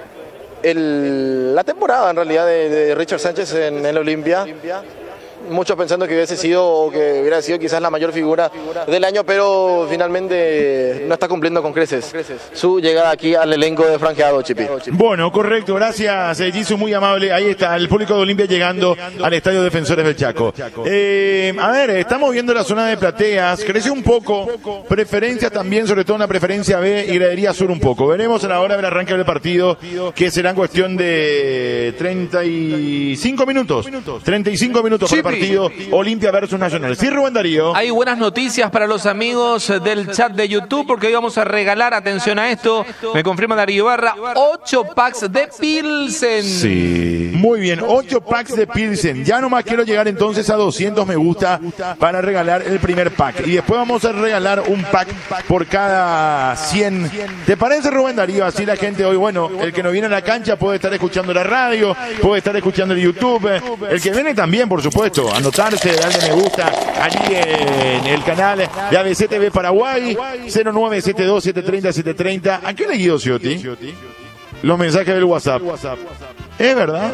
la temporada en realidad de Richard Sánchez en el Olimpia. Muchos pensando que hubiese sido o que hubiera sido quizás la mayor figura del año, pero finalmente no está cumpliendo con creces su llegada aquí al elenco de franjeado, Chipi. Bueno, correcto, gracias Jesús, muy amable. Ahí está el público de Olimpia llegando al Estadio Defensores del Chaco. A ver, estamos viendo la zona de plateas, creció un poco, preferencia también, sobre todo una preferencia B y gradería sur un poco. Veremos a la hora del arranque del partido, que será en cuestión de 35 minutos. 35 minutos para el partido Olimpia versus Nacional. Sí, Rubén Darío. Hay buenas noticias para los amigos del chat de YouTube, porque hoy vamos a regalar, atención a esto, me confirma Darío Barra, 8 packs de Pilsen. Sí. Muy bien, 8 packs de Pilsen. Ya nomás quiero llegar entonces a 200 me gusta para regalar el primer pack. Y después vamos a regalar un pack por cada 100. ¿Te parece, Rubén Darío? Así la gente hoy, bueno, el que no viene a la cancha puede estar escuchando la radio, puede estar escuchando el YouTube. El que viene también, por supuesto. Anotarse, darle me gusta allí en el canal de ABC TV Paraguay, 0972-730-730. ¿A qué le guío, Ciotti? Los mensajes del WhatsApp. Es verdad.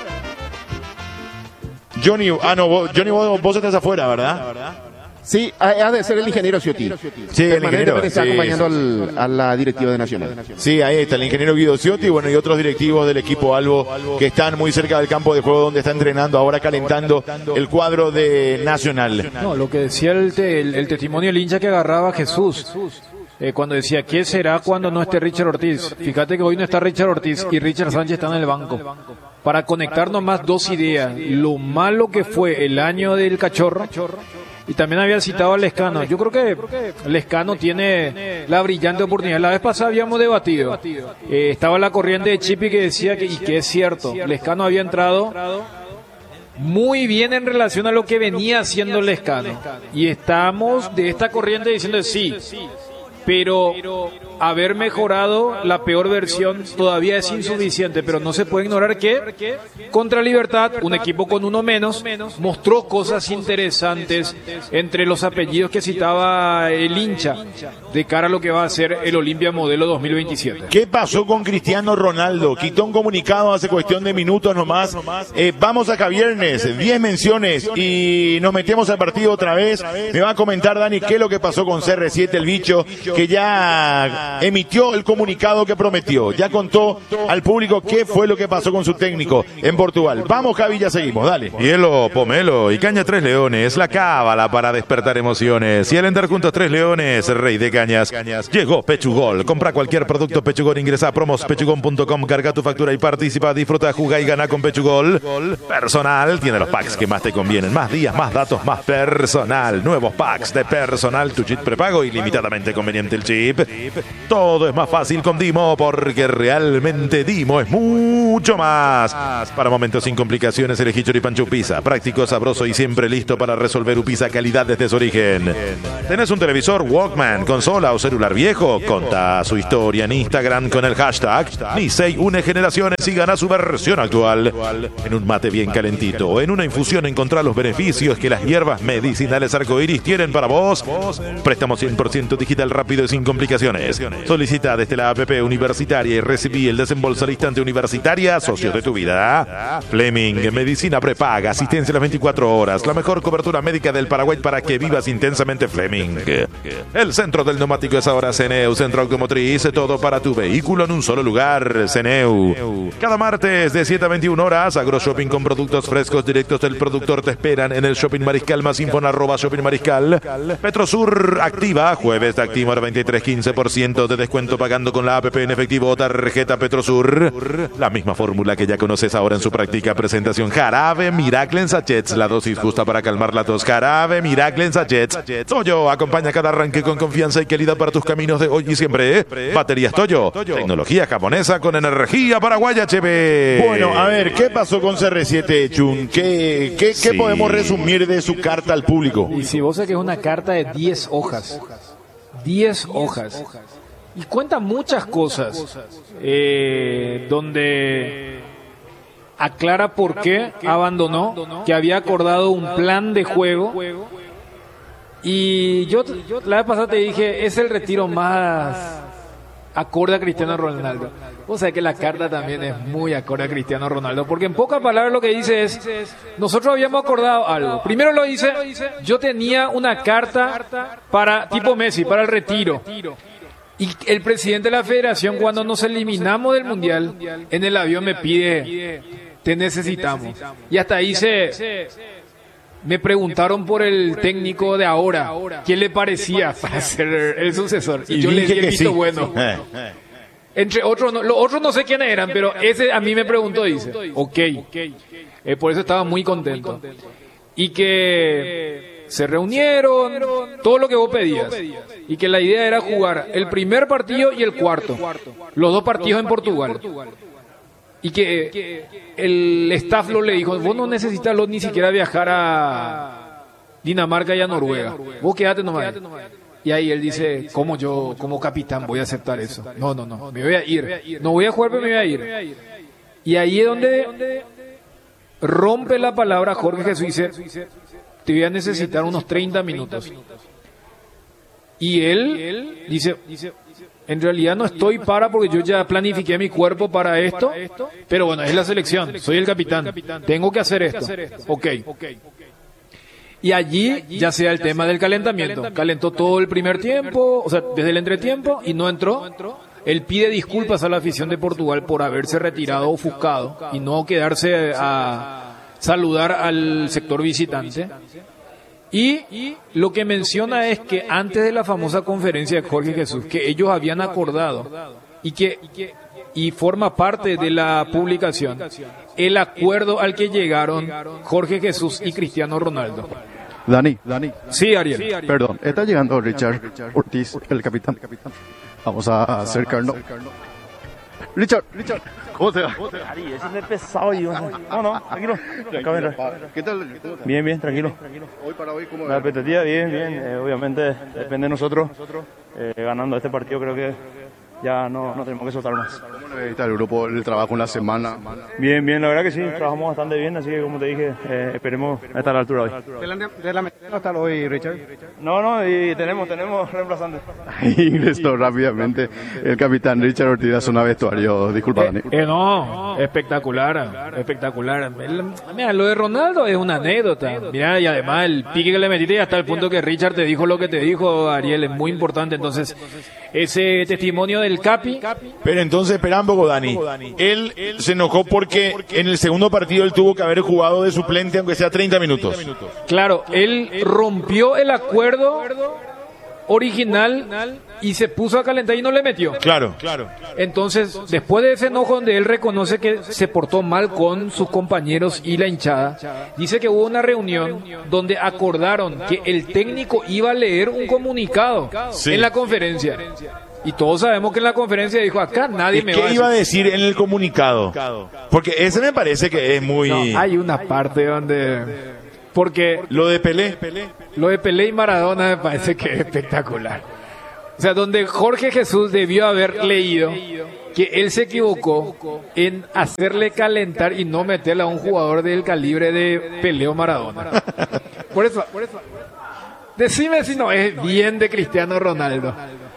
Johnny, Johnny, vos estás afuera, ¿verdad? Sí, ha de ser el ingeniero Ciotti. Sí, el ingeniero. Está acompañando a la directiva de Nacional. Sí, ahí está el ingeniero Guido Ciotti, bueno, y otros directivos del equipo Albo que están muy cerca del campo de juego donde está entrenando, ahora calentando el cuadro de Nacional. No, lo que decía el testimonio del hincha que agarraba a Jesús. Cuando decía, ¿qué será cuando no esté Richard Ortiz? Fíjate que hoy no está Richard Ortiz y Richard Sánchez está en el banco. Para conectarnos más dos ideas, lo malo que fue el año del Cachorro, y también había citado a Lescano. Yo creo que Lescano tiene la brillante oportunidad. La vez pasada habíamos debatido. Estaba la corriente de Chipi que decía y que es cierto, Lescano había entrado muy bien en relación a lo que venía haciendo Lescano. Y estamos de esta corriente diciendo sí, pero haber mejorado la peor versión todavía es insuficiente, pero no se puede ignorar que contra Libertad, un equipo con uno menos, mostró cosas interesantes entre los apellidos que citaba el hincha de cara a lo que va a ser el Olimpia modelo 2027. ¿Qué pasó con Cristiano Ronaldo? Quitó un comunicado hace cuestión de minutos nomás. Vamos acá viernes, 10 menciones y nos metemos al partido otra vez. Me va a comentar Dani qué es lo que pasó con CR7, el bicho, que ya emitió el comunicado que prometió. Ya contó al público qué fue lo que pasó con su técnico en Portugal. Vamos, Javi, ya seguimos, dale. Hielo, pomelo y caña Tres Leones, la cábala para despertar emociones. Y al entrar juntos Tres Leones, rey de cañas, llegó Pechugol. Compra cualquier producto Pechugol, ingresa a promospechugol.com, carga tu factura y participa, disfruta, juega y gana con Pechugol. Personal tiene los packs que más te convienen. Más días, más datos, más personal. Nuevos packs de personal, tu chip prepago, ilimitadamente conveniente el chip. Todo es más fácil con Dimo, porque realmente Dimo es mucho más. Para momentos sin complicaciones, elegí Choripan Chupisa. Práctico, sabroso y siempre listo para resolver Upisa calidad desde su origen. ¿Tenés un televisor Walkman, consola o celular viejo? Contá su historia en Instagram con el hashtag Nisei une generaciones y gana su versión actual. En un mate bien calentito o en una infusión encontrá los beneficios que las hierbas medicinales arcoíris tienen para vos. Préstamo 100% digital, rápido y sin complicaciones. Solicita desde la app universitaria y recibí el desembolso al instante. Universitaria, socios de tu vida. Fleming, medicina prepaga, asistencia a las 24 horas. La mejor cobertura médica del Paraguay para que vivas intensamente. Fleming. El centro del neumático es ahora CENEU, Centro Automotriz, todo para tu vehículo en un solo lugar. CENEU. Cada martes de 7 a 21 horas, AgroShopping con productos frescos directos del productor te esperan en el Shopping Mariscal. Más info en @Shopping Mariscal. Petrosur activa, jueves de Actimor 23, 15% de descuento pagando con la APP en efectivo o tarjeta Petrosur. La misma fórmula que ya conoces ahora en su práctica presentación. Jarabe Miracle en sachets, la dosis justa para calmar la tos. Jarabe Miracle en sachets. Toyo acompaña cada arranque con confianza y calidad para tus caminos de hoy y siempre. Baterías Toyo, tecnología japonesa con energía paraguaya, chévere. Bueno, a ver, ¿qué pasó con CR7, Chun? ¿Qué podemos resumir de su carta al público? Y si vos sabés que es una carta de 10 hojas. 10 hojas. Y cuenta muchas cosas. Donde aclara por qué abandonó, que había acordado un plan de juego. Y yo la vez pasada te dije, es el retiro más acorde a Cristiano Ronaldo. O sea que la carta también es muy acorde a Cristiano Ronaldo, porque en pocas palabras lo que dice es, nosotros habíamos acordado algo. Primero lo dice, yo tenía una carta para tipo Messi, para el retiro. Y el presidente de la federación, cuando nos eliminamos del mundial, en el avión me pide, te necesitamos. Y hasta ahí me preguntaron por el técnico de ahora, ¿qué le parecía para ser el sucesor? Y yo le di el visto bueno. Entre otros, los otros no sé quiénes eran, pero ese a mí me preguntó, dice, ok. Por eso estaba muy contento. Y que se reunieron, todo lo que vos pedías. Y que la idea era jugar el primer partido y el cuarto. Los dos partidos en Portugal. Y que el staff le dijo, vos no necesitas ni siquiera viajar a Dinamarca y a Noruega. Vos quedate nomás. Y ahí él dice, ¿cómo yo, como capitán, voy a aceptar eso? No, me voy a ir. No voy a jugar, pero me voy a ir. Y ahí es donde rompe la palabra Jorge Jesús y dice, te voy a necesitar unos 30 minutos. Y él dice, en realidad no estoy porque yo ya planifiqué mi cuerpo para esto, pero bueno, es la selección, soy el capitán, tengo que hacer esto. Ok. Y allí ya sea el tema del calentamiento. Calentó todo el primer tiempo, o sea, desde el entretiempo, y no entró. Él pide disculpas a la afición de Portugal por haberse retirado ofuscado y no quedarse a saludar al sector visitante. Y lo que menciona es que antes de la famosa conferencia de Jorge Jesús, que ellos habían acordado y forma parte de la publicación, el acuerdo al que llegaron Jorge Jesús y Cristiano Ronaldo. Dani. Sí, Ariel. Perdón, está llegando Richard Ortiz, el capitán. Vamos a acercarnos. Richard, ¿cómo te va? Ari, ese es pesado y no, tranquilo. ¿Qué tal? Bien, tranquilo. Hoy para hoy, ¿cómo la expectativa? Bien. Obviamente depende de nosotros. Ganando este partido creo que ya no tenemos que soltar más. ¿Cómo le está el grupo, el trabajo en la semana? Bien, la verdad que sí, trabajamos bastante bien, así que como te dije, esperemos estar a la altura hoy. ¿De la meta no está hoy, Richard? No, y tenemos reemplazantes. Ingresó rápidamente el capitán Richard Ortiz a zona vestuario. Disculpa, Dani. No, espectacular. Mira, lo de Ronaldo es una anécdota. Mira, y además el pique que le metiste y hasta el punto que Richard te dijo lo que te dijo, Ariel, es muy importante. Entonces, ese testimonio del Capi. Pero entonces, espera un poco, Dani. Él se enojó porque en el segundo partido él tuvo que haber jugado de suplente aunque sea 30 minutos. Claro, él rompió el acuerdo original y se puso a calentar y no le metió. Claro. Entonces, después de ese enojo donde él reconoce que se portó mal con sus compañeros y la hinchada, dice que hubo una reunión donde acordaron que el técnico iba a leer un comunicado en la conferencia. Y todos sabemos que en la conferencia dijo, acá nadie me va a decir. ¿Qué iba a decir en el comunicado? Porque ese me parece que es muy... No, hay una parte donde... Porque lo de Pelé y Maradona me parece que es espectacular. O sea, donde Jorge Jesús debió haber leído que él se equivocó en hacerle calentar y no meterle a un jugador del calibre de Pelé o Maradona. Por eso, decime si no es bien de Cristiano Ronaldo.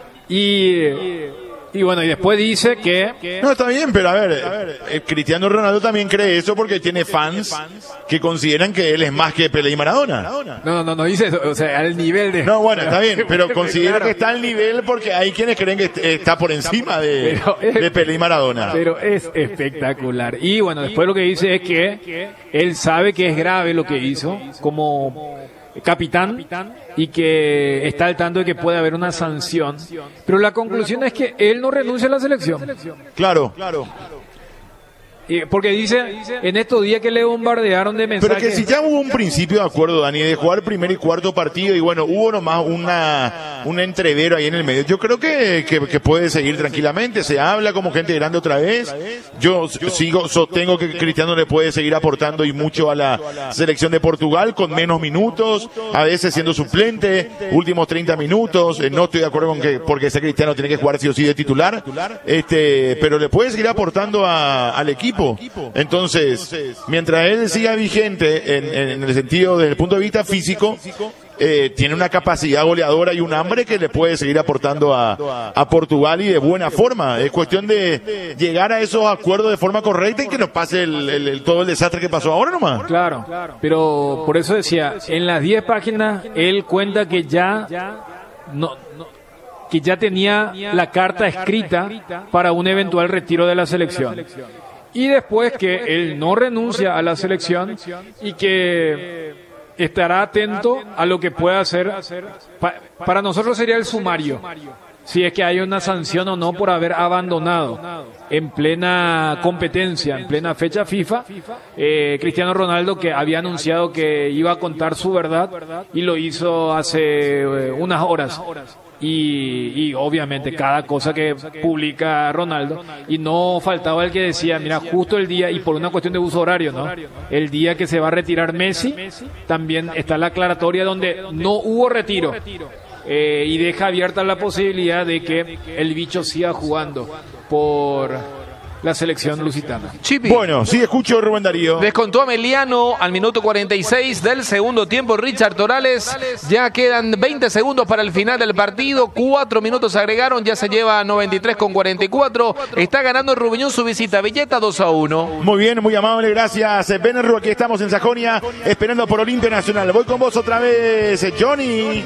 Y bueno, y después dice que... No, está bien, pero a ver, Cristiano Ronaldo también cree eso porque tiene fans que consideran que él es más que Pelé y Maradona. No dice eso, o sea, al nivel de... No, bueno, está bien, pero considera que está al nivel porque hay quienes creen que está por encima de Pelé y Maradona. Pero es espectacular. Y bueno, después lo que dice es que él sabe que es grave lo que hizo como capitán y que está al tanto de que puede haber una sanción, pero la conclusión es que él no renuncia a la selección. Claro. Porque dice, en estos días que le bombardearon de mensajes... Pero que si ya hubo un principio de acuerdo, Dani, de jugar primer y cuarto partido, y bueno, hubo nomás un entrevero ahí en el medio. Yo creo que puede seguir tranquilamente, se habla como gente grande otra vez. Yo sostengo que Cristiano le puede seguir aportando y mucho a la selección de Portugal, con menos minutos, a veces siendo suplente, últimos 30 minutos. No estoy de acuerdo con que, porque ese Cristiano tiene que jugar sí o sí de titular, pero le puede seguir aportando al equipo. Entonces, mientras él siga vigente en el sentido desde el punto de vista físico, tiene una capacidad goleadora y un hambre que le puede seguir aportando a Portugal y de buena forma. Es cuestión de llegar a esos acuerdos de forma correcta y que no pase todo el desastre que pasó ahora nomás. Claro, pero por eso decía, en las 10 páginas él cuenta que ya tenía la carta escrita para un eventual retiro de la selección. Y después que él no renuncia a la selección y que estará atento a lo que pueda hacer. Para nosotros sería el sumario, si es que hay una sanción o no por haber abandonado en plena competencia, en plena fecha FIFA, Cristiano Ronaldo, que había anunciado que iba a contar su verdad y lo hizo hace unas horas. Y obviamente cada cosa que publica Ronaldo, y no faltaba el que decía, mira, justo el día, y por una cuestión de uso horario, ¿no? El día que se va a retirar Messi, también está la aclaratoria donde no hubo retiro, y deja abierta la posibilidad de que el bicho siga jugando por la selección lusitana. Chipi. Bueno, sí, escucho, Rubén Darío. Descontó Emiliano al minuto 46 del segundo tiempo. Richard Torales. Ya quedan 20 segundos para el final del partido. 4 minutos agregaron. Ya se lleva 93,44. Está ganando Rubiñón su visita. Villeta 2-1. Muy bien, muy amable, gracias. Benerru, aquí estamos en Sajonia, esperando por Olimpia Nacional. Voy con vos otra vez, Johnny.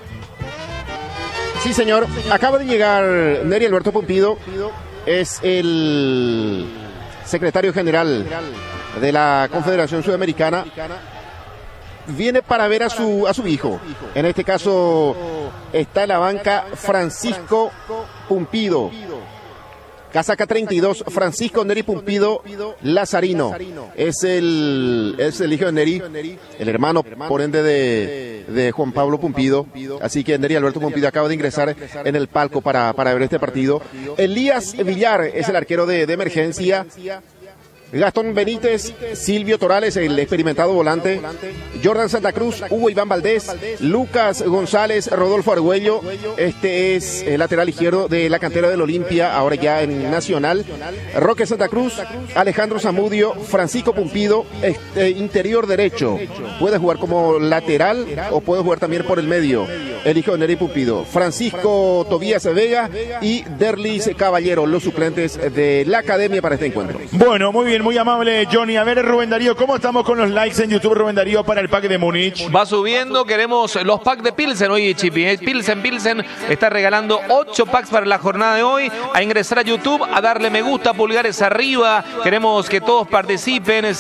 Sí, señor. Acaba de llegar Neri Alberto Pumpido. Es el secretario general de la Confederación Sudamericana. Viene para ver a su hijo. En este caso está en la banca Francisco Pumpido. Casaca 32, Francisco Neri Pumpido Lazarino. Es el hijo de Neri, el hermano, por ende, de Juan Pablo Pumpido. Así que Neri Alberto Pumpido acaba de ingresar en el palco para ver este partido. Elías Villar es el arquero de emergencia. Gastón Benítez, Silvio Torales, el experimentado volante, Jordan Santa Cruz, Hugo Iván Valdés, Lucas González, Rodolfo Argüello. Este es el lateral izquierdo de la cantera del Olimpia, ahora ya en Nacional. Roque Santa Cruz, Alejandro Zamudio, Francisco Pumpido, interior derecho. Puede jugar como lateral o puede jugar también por el medio. El hijo de Neri Pumpido, Francisco Tobías Vega y Derlis Caballero, los suplentes de la academia para este encuentro. Bueno, muy bien. bien, muy amable, Johnny. A ver, Rubén Darío, ¿cómo estamos con los likes en YouTube, Rubén Darío, para el pack de Múnich? Va subiendo, queremos los packs de Pilsen hoy, Chipi. Pilsen está regalando 8 packs para la jornada de hoy. A ingresar a YouTube, a darle me gusta, pulgares arriba. Queremos que todos participen.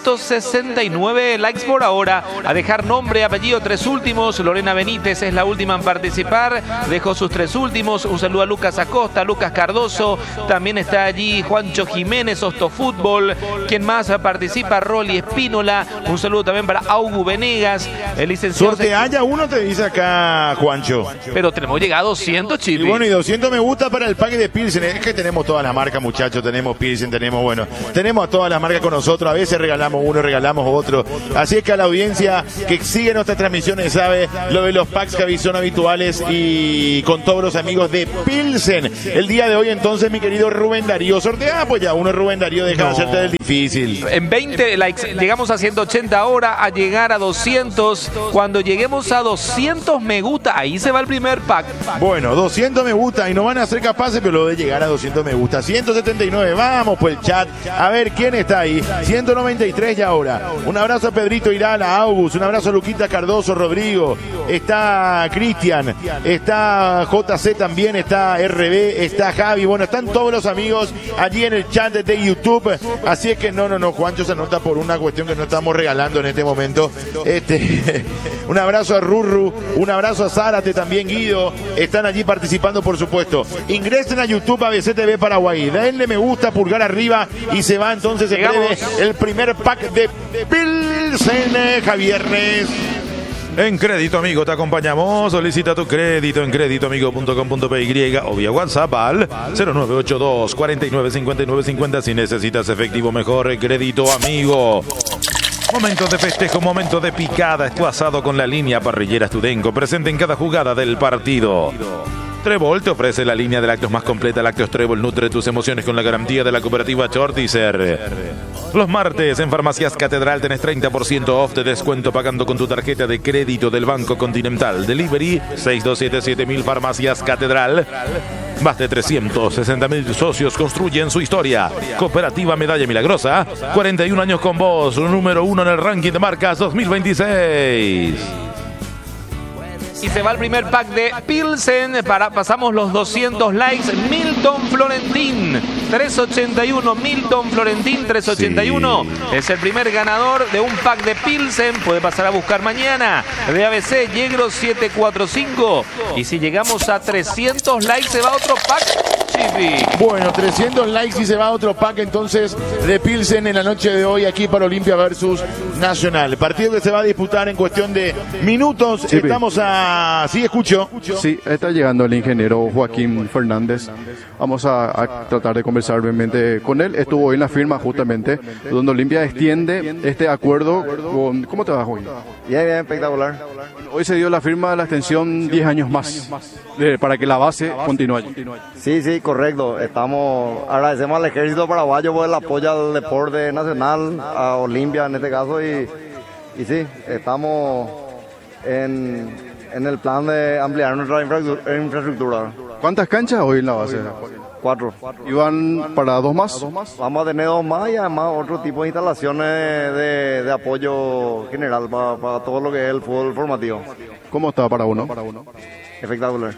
169 likes por ahora. A dejar nombre, apellido, 3 últimos. Lorena Benítez es la última en participar. Dejó sus 3 últimos. Un saludo a Lucas Acosta, Lucas Cardoso. También está allí Juancho Jiménez, Ostofútbol. ¿Quién más participa? Rolly Espínola. Un saludo también para Augu Venegas, el licenciado. Sortea ya uno, te dice acá Juancho. Pero tenemos llegado a 200, Chipi. Y bueno, y 200 me gusta para el pack de Pilsen. Es que tenemos todas las marcas, muchachos. Tenemos Pilsen, tenemos a todas las marcas con nosotros. A veces regalamos uno, regalamos otro. Así es que a la audiencia que sigue nuestras transmisiones sabe lo de los packs que son habituales y con todos los amigos de Pilsen. El día de hoy, entonces, mi querido Rubén Darío, sortea pues ya uno, Rubén Darío, deja de hacerte del difícil. En 20 likes llegamos a 180 ahora, a llegar a 200. Cuando lleguemos a 200 me gusta, ahí se va el primer pack. Bueno, 200 me gusta y no van a ser capaces, pero lo de llegar a 200 me gusta. 179, vamos pues el chat. A ver quién está ahí. 193 ya ahora. Un abrazo a Pedrito Irán, a August, un abrazo a Luquita Cardoso, Rodrigo. Está Cristian, está JC también, está RB, está Javi. Bueno, están todos los amigos allí en el chat de YouTube. Así es que no, Juancho se anota por una cuestión que no estamos regalando en este momento. Un abrazo a Rurru, un abrazo a Zárate también, Guido. Están allí participando, por supuesto. Ingresen a YouTube ABCTV Paraguay. Denle me gusta, pulgar arriba y se va entonces en breve el primer pack de Pilsen, Javiernes. En Crédito Amigo te acompañamos. Solicita tu crédito en créditoamigo.com.py o vía WhatsApp al 0982 49 59 50 si necesitas efectivo mejor. Crédito Amigo. Momentos de festejo, momentos de picada. Es tu asado con la línea parrillera Studenco, presente en cada jugada del partido. Trébol te ofrece la línea de lácteos más completa. Lácteos Trébol nutre tus emociones con la garantía de la cooperativa Chortizer. Los martes en Farmacias Catedral tenés 30% off de descuento pagando con tu tarjeta de crédito del Banco Continental. Delivery 6277.000 Farmacias Catedral. Más de 360.000 socios construyen su historia. Cooperativa Medalla Milagrosa, 41 años con vos, número 1 en el ranking de marcas 2026. Y se va el primer pack de Pilsen. Pasamos los 200 likes. Milton Florentín, 381. Milton Florentín, 381. Sí. Es el primer ganador de un pack de Pilsen. Puede pasar a buscar mañana. De ABC, Yegro 745. Y si llegamos a 300 likes, se va otro pack. Chipi. Bueno, 300 likes y se va otro pack entonces de Pilsen en la noche de hoy aquí para Olimpia versus Nacional. Partido que se va a disputar en cuestión de minutos. Sí, estamos a... Sí, escucho. Sí, está llegando el ingeniero Joaquín Fernández. Vamos a tratar de conversar brevemente con él. Estuvo hoy en la firma justamente donde Olimpia extiende este acuerdo con... ¿Cómo te va, Joaquín? Bien, espectacular. Hoy se dio la firma de la extensión 10 años más para que la base continúe allí. Sí, correcto. Agradecemos al Ejército Paraguayo por el apoyo al deporte nacional, a Olimpia en este caso, y sí, estamos en el plan de ampliar nuestra infraestructura. ¿Cuántas canchas hoy en la base? 4. ¿Y van para 2 más? Vamos a tener 2 más y además otro tipo de instalaciones de apoyo general para todo lo que es el fútbol formativo. ¿Cómo está para uno? Espectacular.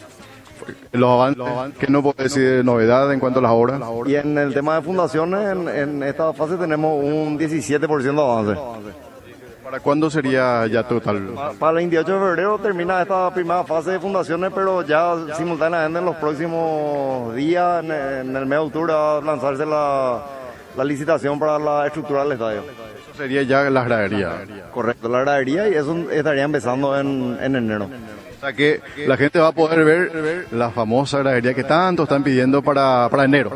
Los avances, ¿qué no puedo decir novedad en cuanto a las obras? Y en el tema de fundaciones, en esta fase tenemos un 17% de avance. ¿Para cuándo sería ya total? Para el 28 de febrero termina esta primera fase de fundaciones, pero ya simultáneamente en los próximos días, en el mes de octubre, va a lanzarse la licitación para la estructura del estadio. Eso sería ya la gradería. Correcto, la gradería, y eso estaría empezando en enero. O sea que la gente va a poder ver la famosa gradería que tanto están pidiendo para enero.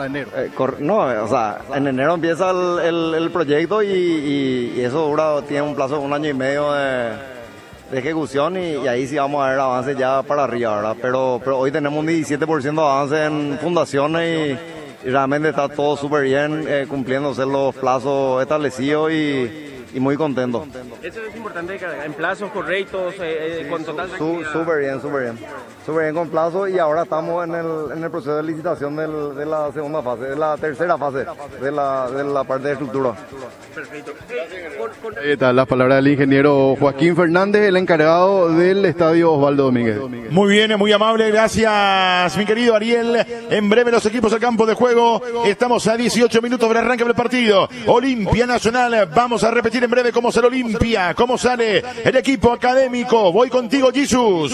En enero empieza el proyecto y eso tiene un plazo de 1 año y medio de ejecución y ahí sí vamos a ver avances ya para arriba, ¿verdad? Pero hoy tenemos un 17% de avance en fundaciones y realmente está todo súper bien, cumpliéndose los plazos establecidos y muy contento. Eso es importante, en plazos correctos, con total... Súper bien. súper bien con plazo y ahora estamos en el proceso de licitación de la segunda fase, de la tercera fase de la parte de estructura. Perfecto. Ahí están las palabras del ingeniero Joaquín Fernández, el encargado del estadio Osvaldo Domínguez. Muy bien, muy amable, gracias mi querido Ariel. En breve los equipos al campo de juego. Estamos a 18 minutos del arranque del partido. Olimpia Nacional, vamos a repetir en breve cómo sale Olimpia, cómo sale el equipo académico. Voy contigo, Jesús.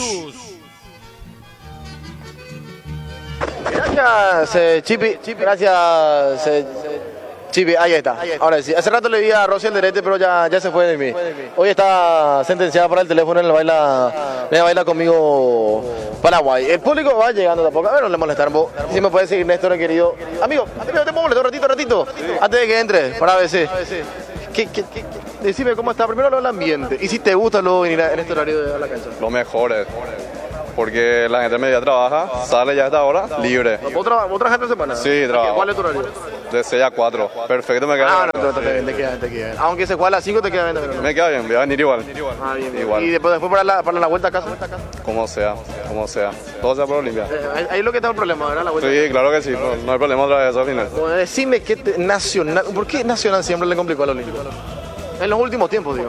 Gracias, Chipi. Gracias, Chipi. Ahí está. Ahora sí. Hace rato le di a Rosy el derete, pero ya se fue de mí. Hoy está sentenciada para el teléfono en el baila conmigo Paraguay. El público va llegando tampoco. A ver, no le molestar un poco. Si me puede seguir, Néstor, querido. Amigo, te puedo molestar un ratito. Antes de que entre, para ver si. Decime cómo está. Primero el ambiente. Y si te gusta luego venir en este horario de la cancha. Lo mejor es. Porque la gente media trabaja, sale ya a esta hora, libre. ¿Vos trabajas 3 semanas? Sí, trabajo. ¿Cuál es tu horario? De 6 a 4. Perfecto, me queda bien. Te queda bien. Aunque se juega a las 5, te queda bien también. Me queda bien, voy a venir igual. Bien. Igual. ¿Y después para la vuelta a casa? Como sea. Todo sea por Olimpia. Ahí es lo que está el problema, ¿verdad? La vuelta. Sí, claro que sí. No hay problema otra vez al final. Bueno, decime Nacional. ¿Por qué Nacional siempre le complicó a la Olimpia? En los últimos tiempos, digo.